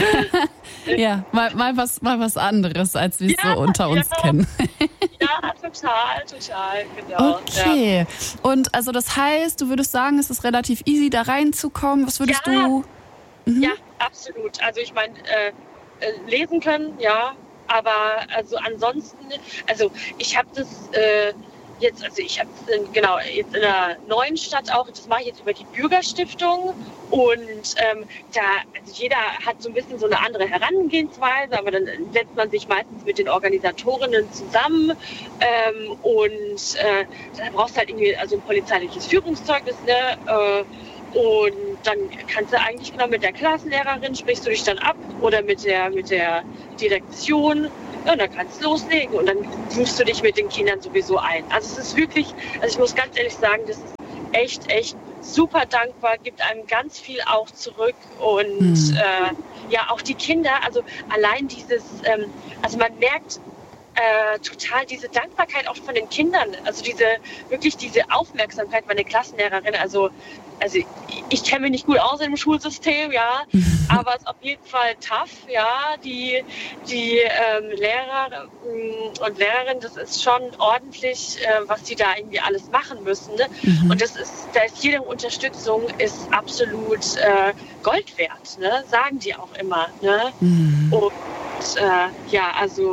Speaker 1: Ja, mal, mal, was, mal was anderes, als wir es ja, so unter uns
Speaker 3: ja.
Speaker 1: kennen.
Speaker 3: Ja, total, total, genau.
Speaker 1: Okay,
Speaker 3: ja.
Speaker 1: Und also das heißt, du würdest sagen, es ist relativ easy, da reinzukommen. Was würdest
Speaker 3: ja.
Speaker 1: du... Mhm.
Speaker 3: Ja, absolut. Also ich meine, äh, lesen können, ja, aber also ansonsten, also ich habe das... Äh, Jetzt, also ich habe genau jetzt in einer neuen Stadt auch, das mache ich jetzt über die Bürgerstiftung und ähm, da, also jeder hat so ein bisschen so eine andere Herangehensweise, aber dann setzt man sich meistens mit den Organisatorinnen zusammen ähm, und äh, da brauchst du halt irgendwie also ein polizeiliches Führungszeugnis, ne? Äh, und dann kannst du eigentlich genau mit der Klassenlehrerin sprichst du dich dann ab oder mit der mit der Direktion. Ja, und dann kannst du loslegen und dann rufst du dich mit den Kindern sowieso ein. Also es ist wirklich, also ich muss ganz ehrlich sagen, das ist echt, echt super dankbar, gibt einem ganz viel auch zurück und mhm. äh, ja, auch die Kinder, also allein dieses, ähm, also man merkt äh, total diese Dankbarkeit auch von den Kindern, also diese, wirklich diese Aufmerksamkeit, meine Klassenlehrerin, also Also ich, ich kenne mich nicht gut aus im Schulsystem, ja, aber es ist auf jeden Fall tough, ja. Die, die ähm, Lehrer ähm, und Lehrerinnen, das ist schon ordentlich, äh, was die da irgendwie alles machen müssen. Ne? Mhm. Und das ist, da ist jede Unterstützung ist absolut äh, Gold wert, ne? Sagen die auch immer. Ne? Mhm. Und äh, ja, also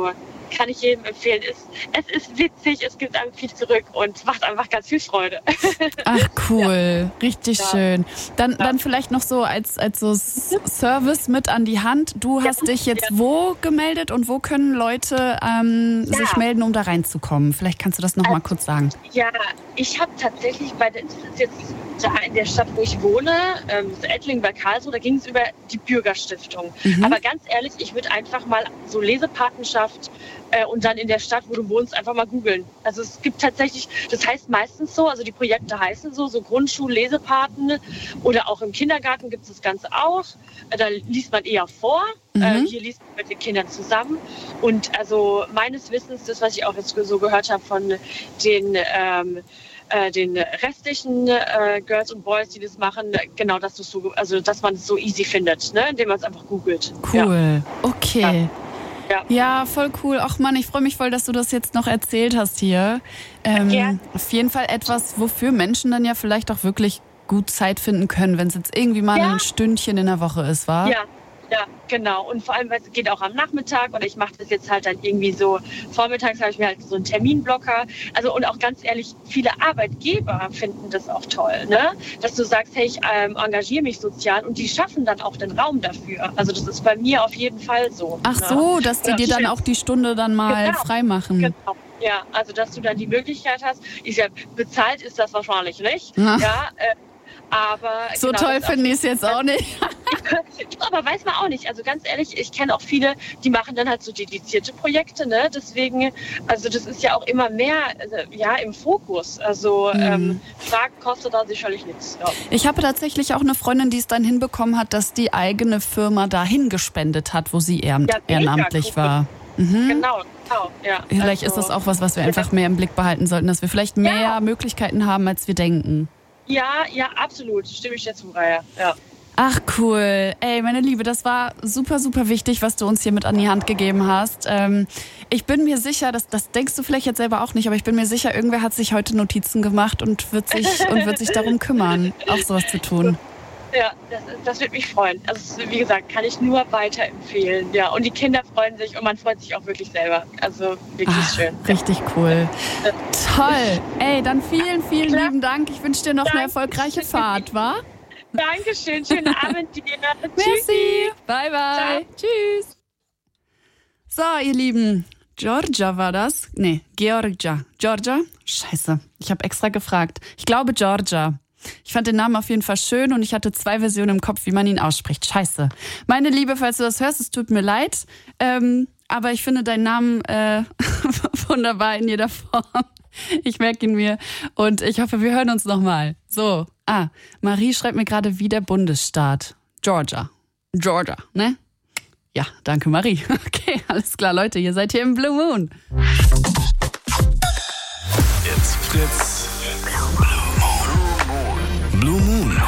Speaker 3: kann ich jedem empfehlen. Es, es ist witzig, es gibt einem viel zurück und macht einfach ganz viel Freude.
Speaker 1: Ach cool, ja. Richtig
Speaker 3: ja.
Speaker 1: schön. Dann,
Speaker 3: ja.
Speaker 1: dann vielleicht noch so als, als so Service mit an die Hand. Du hast ja. dich jetzt ja. wo gemeldet und wo können Leute ähm, ja. sich melden, um da reinzukommen? Vielleicht kannst du das noch also, mal kurz sagen.
Speaker 3: Ja, ich habe tatsächlich bei der, das ist jetzt da in der Stadt, wo ich wohne, ähm, Ettlingen bei Karlsruhe, da ging es über die Bürgerstiftung. Mhm. Aber ganz ehrlich, ich würde einfach mal so Lesepatenschaft äh, und dann in der Stadt, wo du wohnst, einfach mal googeln. Also es gibt tatsächlich, das heißt meistens so, also die Projekte heißen so, so Grundschul-Lesepaten oder auch im Kindergarten gibt es das Ganze auch. Äh, da liest man eher vor. Mhm. Äh, hier liest man mit den Kindern zusammen. Und also meines Wissens, das, was ich auch jetzt so gehört habe von den ähm, Äh, den restlichen äh, Girls und Boys, die das machen, genau, dass, so, also, dass man es so easy findet, ne? Indem man es einfach googelt.
Speaker 1: Cool, ja. Okay.
Speaker 3: Ja.
Speaker 1: ja, voll cool. Ach Mann, ich freue mich voll, dass du das jetzt noch erzählt hast hier. Ähm, ja. Auf jeden Fall etwas, wofür Menschen dann ja vielleicht auch wirklich gut Zeit finden können, wenn es jetzt irgendwie mal ja. ein Stündchen in der Woche ist, wa?
Speaker 3: Ja. Ja, genau. Und vor allem, weil es geht auch am Nachmittag oder ich mache das jetzt halt dann irgendwie so, vormittags habe ich mir halt so einen Terminblocker. Also und auch ganz ehrlich, viele Arbeitgeber finden das auch toll, ne? Dass du sagst, hey, ich ähm, engagiere mich sozial und die schaffen dann auch den Raum dafür. Also das ist bei mir auf jeden Fall so.
Speaker 1: Ach ne? so, dass die dir dann auch die Stunde dann mal
Speaker 3: genau.
Speaker 1: frei machen.
Speaker 3: Genau. Ja, also dass du dann die Möglichkeit hast, ist ja bezahlt ist das wahrscheinlich nicht. Ja, ja äh, aber
Speaker 1: so genau, toll finde ich es jetzt auch nicht.
Speaker 3: Aber weiß man auch nicht. Also ganz ehrlich, ich kenne auch viele, die machen dann halt so dedizierte Projekte. Ne? Deswegen, also das ist ja auch immer mehr also, ja, im Fokus. Also mhm. ähm, Fragen kostet da sicherlich nichts. Ja.
Speaker 1: Ich habe tatsächlich auch eine Freundin, die es dann hinbekommen hat, dass die eigene Firma dahin gespendet hat, wo sie ehren- ja, ehrenamtlich cool. war. Mhm.
Speaker 3: Genau, genau. Ja,
Speaker 1: vielleicht
Speaker 3: also,
Speaker 1: ist das auch was, was wir einfach mehr im Blick behalten sollten, dass wir vielleicht mehr ja. Möglichkeiten haben, als wir denken.
Speaker 3: Ja, ja, absolut. Stimme ich dir zu, Raya. Ja.
Speaker 1: Ach cool. Ey, meine Liebe, das war super, super wichtig, was du uns hier mit an die Hand gegeben hast. Ähm, ich bin mir sicher, das, das denkst du vielleicht jetzt selber auch nicht, aber ich bin mir sicher, irgendwer hat sich heute Notizen gemacht und wird sich, und wird sich darum kümmern, auch sowas zu tun.
Speaker 3: Ja, das, das wird mich freuen. Also wie gesagt, kann ich nur weiterempfehlen. Ja, und die Kinder freuen sich und man freut sich auch wirklich selber. Also wirklich Ach, schön.
Speaker 1: Richtig cool. Ja. Toll. Ey, dann vielen, vielen Klar. lieben Dank. Ich wünsche dir noch Danke. eine erfolgreiche Fahrt, wa?
Speaker 3: Dankeschön. Schönen Abend dir.
Speaker 1: Merci. Bye, bye. Ciao. Tschüss. So, ihr Lieben. Georgia war das? Nee, Georgia. Georgia? Scheiße. Ich habe extra gefragt. Ich glaube Georgia. Ich fand den Namen auf jeden Fall schön und ich hatte zwei Versionen im Kopf, wie man ihn ausspricht. Scheiße. Meine Liebe, falls du das hörst, es tut mir leid. Ähm, aber ich finde deinen Namen äh, wunderbar in jeder Form. Ich merke ihn mir und ich hoffe, wir hören uns nochmal. So, ah, Marie schreibt mir gerade, wie der Bundesstaat. Georgia. Georgia, ne? Ja, danke Marie. Okay, alles klar, Leute, ihr seid hier im Blue Moon.
Speaker 4: It's Fritz. Blue Moon.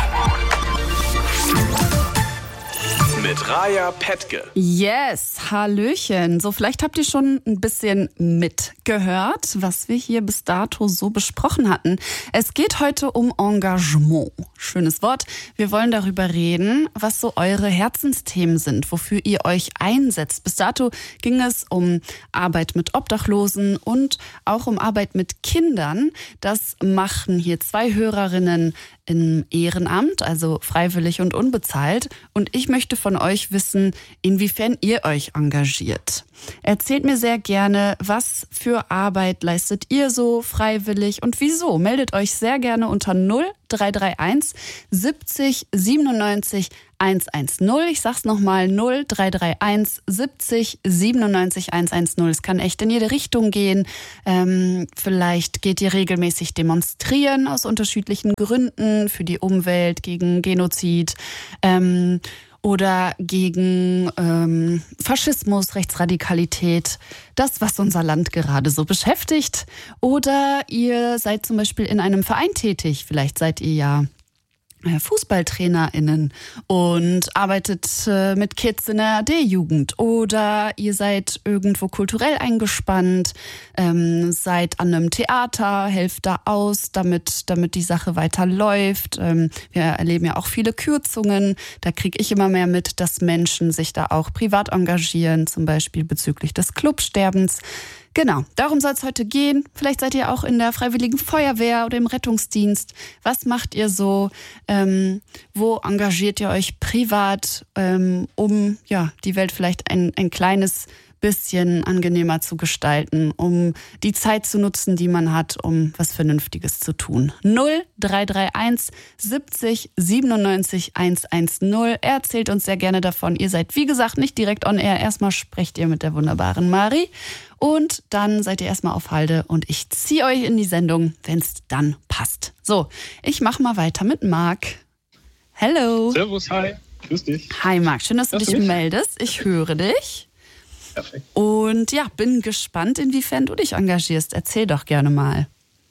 Speaker 4: Mit Raya Petke.
Speaker 1: Yes, Hallöchen. So, vielleicht habt ihr schon ein bisschen mitgehört, was wir hier bis dato so besprochen hatten. Es geht heute um Engagement. Schönes Wort. Wir wollen darüber reden, was so eure Herzensthemen sind, wofür ihr euch einsetzt. Bis dato ging es um Arbeit mit Obdachlosen und auch um Arbeit mit Kindern. Das machen hier zwei Hörerinnen im Ehrenamt, also freiwillig und unbezahlt. Und ich möchte von euch wissen, inwiefern ihr euch engagiert. Erzählt mir sehr gerne, was für Arbeit leistet ihr so freiwillig und wieso. Meldet euch sehr gerne unter null drei drei eins siebzig siebenundneunzig hundertzehn. Ich sag's nochmal, null drei drei eins siebzig siebenundneunzig hundertzehn. Es kann echt in jede Richtung gehen. Ähm, vielleicht geht ihr regelmäßig demonstrieren aus unterschiedlichen Gründen für die Umwelt, gegen Genozid, ähm, oder gegen ähm, Faschismus, Rechtsradikalität, das, was unser Land gerade so beschäftigt. Oder ihr seid zum Beispiel in einem Verein tätig, vielleicht seid ihr ja FußballtrainerInnen und arbeitet äh, mit Kids in der D-Jugend oder ihr seid irgendwo kulturell eingespannt, ähm, seid an einem Theater, helft da aus, damit, damit die Sache weiterläuft. Ähm, wir erleben ja auch viele Kürzungen. Da kriege ich immer mehr mit, dass Menschen sich da auch privat engagieren, zum Beispiel bezüglich des Clubsterbens. Genau, darum soll es heute gehen. Vielleicht seid ihr auch in der Freiwilligen Feuerwehr oder im Rettungsdienst. Was macht ihr so? Ähm, wo engagiert ihr euch privat, ähm, um ja die Welt vielleicht ein, ein kleines bisschen angenehmer zu gestalten, um die Zeit zu nutzen, die man hat, um was Vernünftiges zu tun? null drei drei eins siebzig siebenundneunzig hundertzehn. Erzählt uns sehr gerne davon. Ihr seid, wie gesagt, nicht direkt on air. Erstmal sprecht ihr mit der wunderbaren Mari und dann seid ihr erstmal auf Halde und ich ziehe euch in die Sendung, wenn es dann passt. So, ich mache mal weiter mit Marc. Hello.
Speaker 5: Servus, hi. Grüß dich.
Speaker 1: Hi Marc, schön, dass du
Speaker 5: Hörst
Speaker 1: dich
Speaker 5: du mich?
Speaker 1: meldest. Ich höre dich.
Speaker 5: Perfekt.
Speaker 1: Und ja, bin gespannt, inwiefern du dich engagierst. Erzähl doch gerne mal.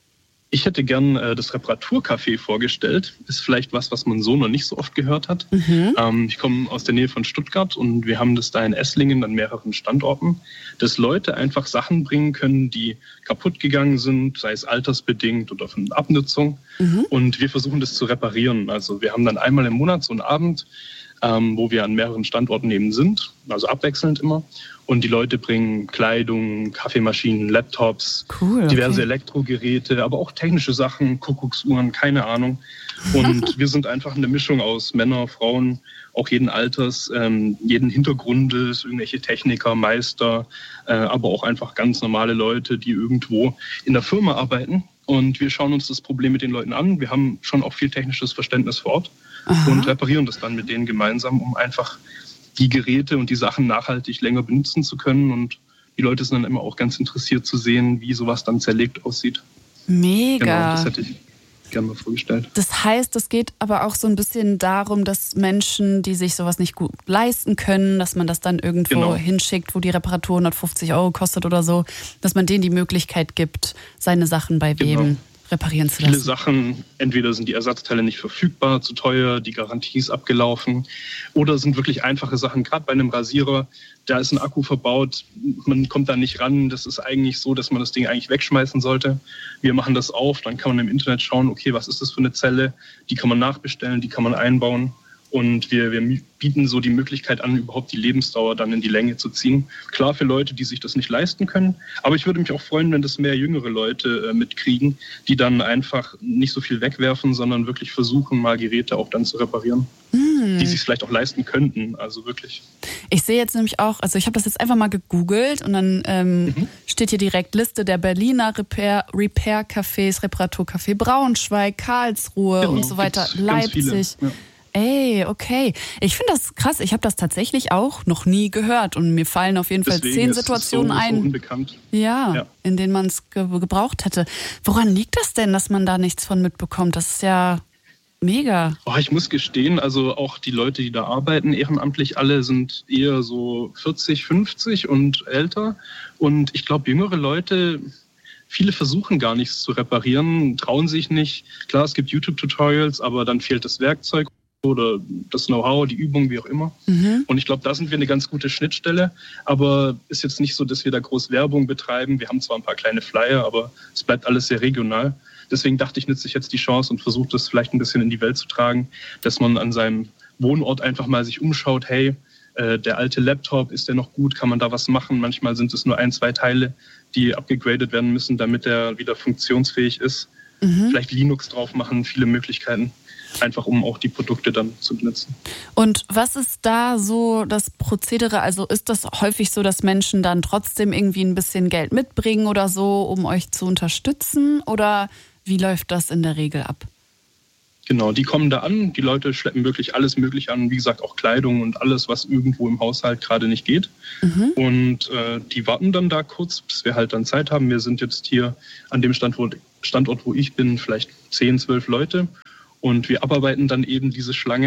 Speaker 5: Ich hätte gern äh, das Reparaturcafé vorgestellt. Ist vielleicht was, was man so noch nicht so oft gehört hat.
Speaker 1: Mhm.
Speaker 5: Ähm, ich komme aus der Nähe von Stuttgart und wir haben das da in Esslingen an mehreren Standorten, dass Leute einfach Sachen bringen können, die kaputt gegangen sind, sei es altersbedingt oder von Abnutzung. Mhm. Und wir versuchen das zu reparieren. Also wir haben dann einmal im Monat so einen Abend, ähm, wo wir an mehreren Standorten eben sind, also abwechselnd immer. Und die Leute bringen Kleidung, Kaffeemaschinen, Laptops,
Speaker 1: cool, okay.
Speaker 5: diverse Elektrogeräte, aber auch technische Sachen, Kuckucksuhren, keine Ahnung. Und wir sind einfach eine Mischung aus Männer, Frauen, auch jeden Alters, ähm, jeden Hintergrundes, irgendwelche Techniker, Meister, äh, aber auch einfach ganz normale Leute, die irgendwo in der Firma arbeiten. Und wir schauen uns das Problem mit den Leuten an. Wir haben schon auch viel technisches Verständnis vor Ort. Aha. Und reparieren das dann mit denen gemeinsam, um einfach die Geräte und die Sachen nachhaltig länger benutzen zu können. Und die Leute sind dann immer auch ganz interessiert zu sehen, wie sowas dann zerlegt aussieht.
Speaker 1: Mega.
Speaker 5: Genau, das hätte ich gerne mal vorgestellt.
Speaker 1: Das heißt, es geht aber auch so ein bisschen darum, dass Menschen, die sich sowas nicht gut leisten können, dass man das dann irgendwo
Speaker 5: Genau.
Speaker 1: hinschickt, wo die Reparatur hundertfünfzig Euro kostet oder so, dass man denen die Möglichkeit gibt, seine Sachen bei
Speaker 5: Genau.
Speaker 1: wem reparieren zu lassen.
Speaker 5: Viele Sachen, entweder sind die Ersatzteile nicht verfügbar, zu teuer, die Garantie ist abgelaufen, oder sind wirklich einfache Sachen, gerade bei einem Rasierer, da ist ein Akku verbaut, man kommt da nicht ran, das ist eigentlich so, dass man das Ding eigentlich wegschmeißen sollte. Wir machen das auf, dann kann man im Internet schauen, okay, was ist das für eine Zelle, die kann man nachbestellen, die kann man einbauen. Und wir, wir bieten so die Möglichkeit an, überhaupt die Lebensdauer dann in die Länge zu ziehen. Klar für Leute, die sich das nicht leisten können. Aber ich würde mich auch freuen, wenn das mehr jüngere Leute äh, mitkriegen, die dann einfach nicht so viel wegwerfen, sondern wirklich versuchen, mal Geräte auch dann zu reparieren. Mm. Die sich vielleicht auch leisten könnten. Also wirklich.
Speaker 1: Ich sehe jetzt nämlich auch, also ich habe das jetzt einfach mal gegoogelt und dann ähm, mhm. steht hier direkt Liste der Berliner Repair, Repair-Cafés, Reparaturcafé Braunschweig, Karlsruhe
Speaker 5: genau,
Speaker 1: und so weiter, Leipzig.
Speaker 5: Ja.
Speaker 1: Ey, okay. Ich finde das krass. Ich habe das tatsächlich auch noch nie gehört. Und mir fallen auf jeden Fall
Speaker 5: Deswegen
Speaker 1: zehn
Speaker 5: ist es
Speaker 1: Situationen
Speaker 5: so, so
Speaker 1: ein,
Speaker 5: unbekannt.
Speaker 1: Ja,
Speaker 5: ja,
Speaker 1: in denen man es ge- gebraucht hätte. Woran liegt das denn, dass man da nichts von mitbekommt? Das ist ja mega.
Speaker 5: Oh, ich muss gestehen, also auch die Leute, die da arbeiten, ehrenamtlich, alle sind eher so vierzig, fünfzig und älter. Und ich glaube, jüngere Leute... Viele versuchen gar nichts zu reparieren, trauen sich nicht. Klar, es gibt YouTube-Tutorials, aber dann fehlt das Werkzeug oder das Know-how, die Übung, wie auch immer. Mhm. Und ich glaube, da sind wir eine ganz gute Schnittstelle. Aber ist jetzt nicht so, dass wir da groß Werbung betreiben. Wir haben zwar ein paar kleine Flyer, aber es bleibt alles sehr regional. Deswegen dachte ich, nutze ich jetzt die Chance und versuche das vielleicht ein bisschen in die Welt zu tragen, dass man an seinem Wohnort einfach mal sich umschaut, hey, der alte Laptop, ist der noch gut? Kann man da was machen? Manchmal sind es nur ein, zwei Teile, die abgegradet werden müssen, damit er wieder funktionsfähig ist. Mhm. Vielleicht Linux drauf machen, viele Möglichkeiten, einfach um auch die Produkte dann zu benutzen.
Speaker 1: Und was ist da so das Prozedere? Also ist das häufig so, dass Menschen dann trotzdem irgendwie ein bisschen Geld mitbringen oder so, um euch zu unterstützen? Oder wie läuft das in der Regel ab?
Speaker 5: Genau, die kommen da an, die Leute schleppen wirklich alles Mögliche an, wie gesagt auch Kleidung und alles, was irgendwo im Haushalt gerade nicht geht. Mhm. Und äh, die warten dann da kurz, bis wir halt dann Zeit haben. Wir sind jetzt hier an dem Standort, Standort, wo ich bin, vielleicht zehn, zwölf Leute und wir abarbeiten dann eben diese Schlange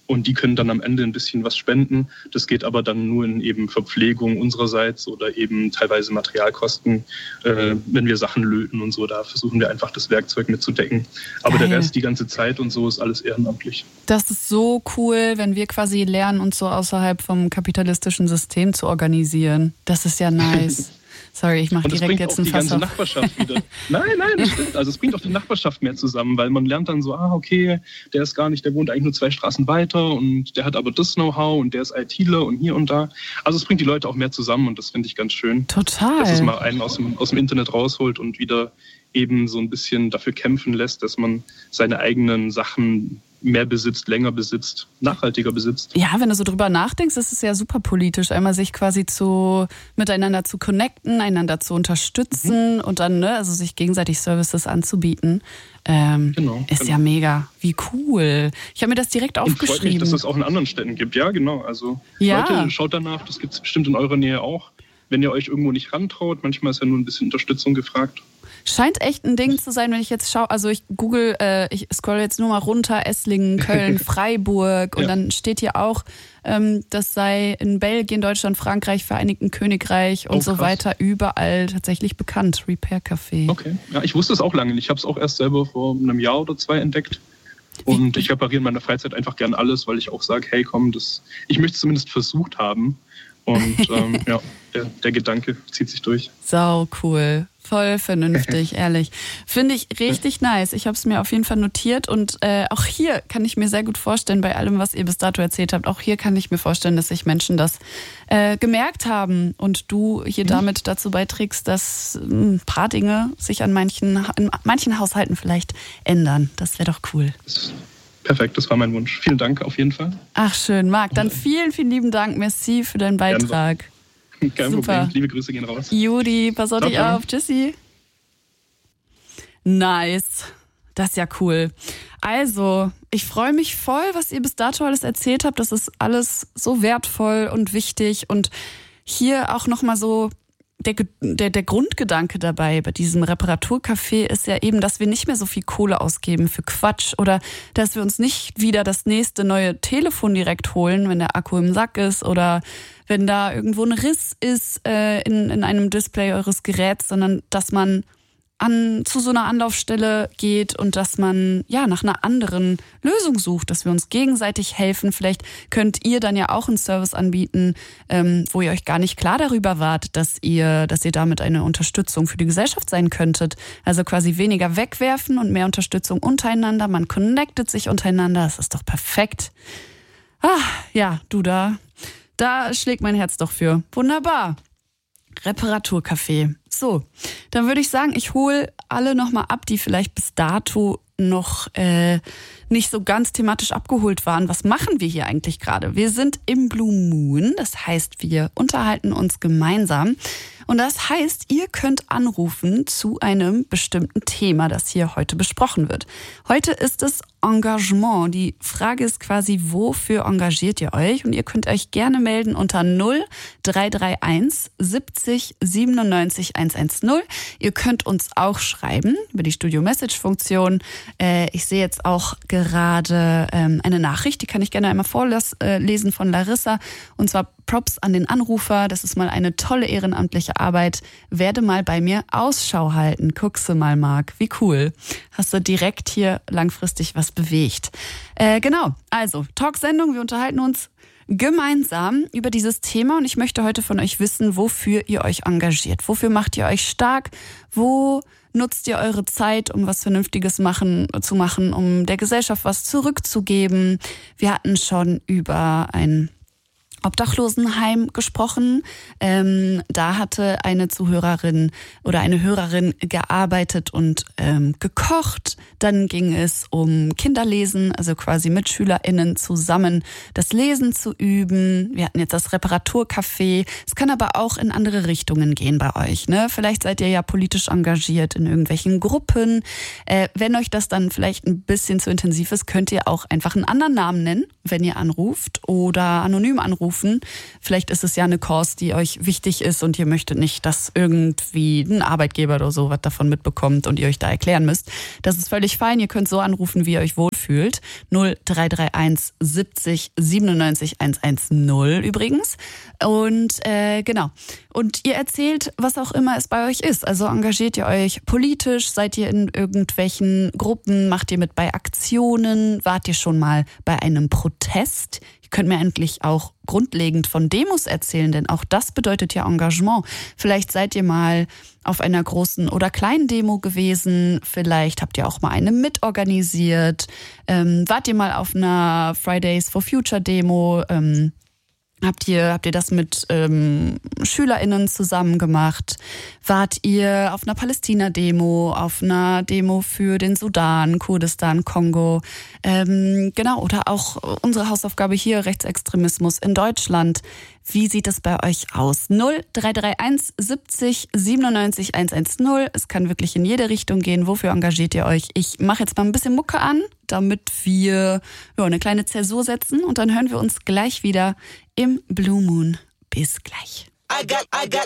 Speaker 5: Und die können dann am Ende ein bisschen was spenden. Das geht aber dann nur in eben Verpflegung unsererseits oder eben teilweise Materialkosten, äh, wenn wir Sachen löten und so. Da versuchen wir einfach das Werkzeug mitzudecken. Aber Geil. Der Rest, die ganze Zeit und so, ist alles ehrenamtlich.
Speaker 1: Das ist so cool, wenn wir quasi lernen, uns so außerhalb vom kapitalistischen System zu organisieren. Das ist ja nice. Sorry, ich mache direkt jetzt einen Fass auf. Und das bringt auch die ganze Nachbarschaft wieder. Nein, nein, das stimmt. Also es bringt auch die Nachbarschaft mehr zusammen, weil man lernt dann so, ah, okay, der ist gar nicht, der wohnt eigentlich nur zwei Straßen weiter und der hat aber das Know-how und der ist ITler und hier und da. Also es bringt die Leute auch mehr zusammen und das finde ich ganz schön. Total.
Speaker 5: Dass es mal einen aus dem, aus dem Internet rausholt und wieder eben so ein bisschen dafür kämpfen lässt, dass man seine eigenen Sachen mehr besitzt, länger besitzt, nachhaltiger besitzt.
Speaker 1: Ja, wenn du so drüber nachdenkst, ist es ja super politisch, einmal sich quasi zu miteinander zu connecten, einander zu unterstützen mhm. und dann ne, also sich gegenseitig Services anzubieten. Ähm, genau, ist genau. ja mega. Wie cool. Ich habe mir das direkt aufgeschrieben. Und freut mich,
Speaker 5: dass es das auch in anderen Städten gibt. Ja, genau. Also
Speaker 1: ja.
Speaker 5: Leute, schaut danach, das gibt es bestimmt in eurer Nähe auch. Wenn ihr euch irgendwo nicht rantraut, manchmal ist ja nur ein bisschen Unterstützung gefragt.
Speaker 1: Scheint echt ein Ding zu sein, wenn ich jetzt schaue, also ich google, äh, ich scroll jetzt nur mal runter, Esslingen, Köln, Freiburg und ja. dann steht hier auch, ähm, das sei in Belgien, Deutschland, Frankreich, Vereinigten Königreich und oh, so weiter überall tatsächlich bekannt, Repair Café.
Speaker 5: Okay, ja, ich wusste es auch lange nicht, ich habe es auch erst selber vor einem Jahr oder zwei entdeckt. Und ich repariere in meiner Freizeit einfach gern alles, weil ich auch sage, hey komm, das, ich möchte es zumindest versucht haben. Und ähm, ja, der, der Gedanke zieht sich durch.
Speaker 1: Sau cool. Voll vernünftig, ehrlich. Finde ich richtig nice. Ich habe es mir auf jeden Fall notiert und äh, auch hier kann ich mir sehr gut vorstellen, bei allem, was ihr bis dato erzählt habt, auch hier kann ich mir vorstellen, dass sich Menschen das äh, gemerkt haben und du hier mhm. damit dazu beiträgst, dass ein paar Dinge sich an manchen, in manchen Haushalten vielleicht ändern. Das wäre doch cool.
Speaker 5: Perfekt, das war mein Wunsch. Vielen Dank auf jeden Fall.
Speaker 1: Ach schön, Marc, dann vielen, vielen lieben Dank. Merci für deinen Beitrag.
Speaker 5: Kein Super. Problem. Liebe Grüße gehen raus.
Speaker 1: Judy, pass auf dich auf. Tschüssi. Nice. Das ist ja cool. Also, ich freue mich voll, was ihr bis dato alles erzählt habt. Das ist alles so wertvoll und wichtig. Und hier auch nochmal so der, der, der Grundgedanke dabei bei diesem Reparaturcafé ist ja eben, dass wir nicht mehr so viel Kohle ausgeben für Quatsch oder dass wir uns nicht wieder das nächste neue Telefon direkt holen, wenn der Akku im Sack ist oder wenn da irgendwo ein Riss ist äh, in, in einem Display eures Geräts, sondern dass man an, zu so einer Anlaufstelle geht und dass man ja nach einer anderen Lösung sucht, dass wir uns gegenseitig helfen. Vielleicht könnt ihr dann ja auch einen Service anbieten, ähm, wo ihr euch gar nicht klar darüber wart, dass ihr, dass ihr damit eine Unterstützung für die Gesellschaft sein könntet. Also quasi weniger wegwerfen und mehr Unterstützung untereinander. Man connectet sich untereinander. Das ist doch perfekt. Ah, ja, du da. Da schlägt mein Herz doch für. Wunderbar. Reparaturcafé. So, dann würde ich sagen, ich hole alle nochmal ab, die vielleicht bis dato noch äh, nicht so ganz thematisch abgeholt waren. Was machen wir hier eigentlich gerade? Wir sind im Blue Moon, das heißt, wir unterhalten uns gemeinsam. Und das heißt, ihr könnt anrufen zu einem bestimmten Thema, das hier heute besprochen wird. Heute ist es Engagement. Die Frage ist quasi, wofür engagiert ihr euch? Und ihr könnt euch gerne melden unter null drei drei eins siebzig siebenundneunzig hundertzehn. Ihr könnt uns auch schreiben über die Studio-Message-Funktion. Äh, ich sehe jetzt auch gerade ähm, eine Nachricht, die kann ich gerne einmal vorlesen von Larissa. Und zwar Props an den Anrufer. Das ist mal eine tolle ehrenamtliche Arbeit. Werde mal bei mir Ausschau halten. Guckst du mal, Marc. Wie cool. Hast du direkt hier langfristig was bewegt. Äh, genau. Also, Talksendung. Wir unterhalten uns gemeinsam über dieses Thema und ich möchte heute von euch wissen, wofür ihr euch engagiert. Wofür macht ihr euch stark? Wo nutzt ihr eure Zeit, um was Vernünftiges machen, zu machen, um der Gesellschaft was zurückzugeben? Wir hatten schon über ein Obdachlosenheim gesprochen. Ähm, da hatte eine Zuhörerin oder eine Hörerin gearbeitet und ähm, gekocht. Dann ging es um Kinderlesen, also quasi mit SchülerInnen zusammen das Lesen zu üben. Wir hatten jetzt das Reparaturcafé. Es kann aber auch in andere Richtungen gehen bei euch, ne? Vielleicht seid ihr ja politisch engagiert in irgendwelchen Gruppen. Äh, wenn euch das dann vielleicht ein bisschen zu intensiv ist, könnt ihr auch einfach einen anderen Namen nennen, wenn ihr anruft oder anonym anruft. anrufen. Vielleicht ist es ja eine Cause, die euch wichtig ist und ihr möchtet nicht, dass irgendwie ein Arbeitgeber oder so was davon mitbekommt und ihr euch da erklären müsst. Das ist völlig fein. Ihr könnt so anrufen, wie ihr euch wohlfühlt. null drei drei eins siebzig siebenundneunzig hundertzehn übrigens. Und äh, genau. Und ihr erzählt, was auch immer es bei euch ist. Also engagiert ihr euch politisch? Seid ihr in irgendwelchen Gruppen? Macht ihr mit bei Aktionen? Wart ihr schon mal bei einem Protest? Ihr könnt mir endlich auch grundlegend von Demos erzählen, denn auch das bedeutet ja Engagement. Vielleicht seid ihr mal auf einer großen oder kleinen Demo gewesen. Vielleicht habt ihr auch mal eine mitorganisiert. Ähm, wart ihr mal auf einer Fridays for Future Demo? Ähm, Habt ihr, habt ihr das mit ähm, SchülerInnen zusammen gemacht? Wart ihr auf einer Palästina-Demo, auf einer Demo für den Sudan, Kurdistan, Kongo? Ähm, genau, oder auch unsere Hausaufgabe hier, Rechtsextremismus in Deutschland. Wie sieht es bei euch aus? null drei drei eins siebzig siebenundneunzig hundertzehn. Es kann wirklich in jede Richtung gehen. Wofür engagiert ihr euch? Ich mache jetzt mal ein bisschen Mucke an, damit wir ja, eine kleine Zäsur setzen. Und dann hören wir uns gleich wieder im Blue Moon. Bis gleich.
Speaker 6: I got, I got,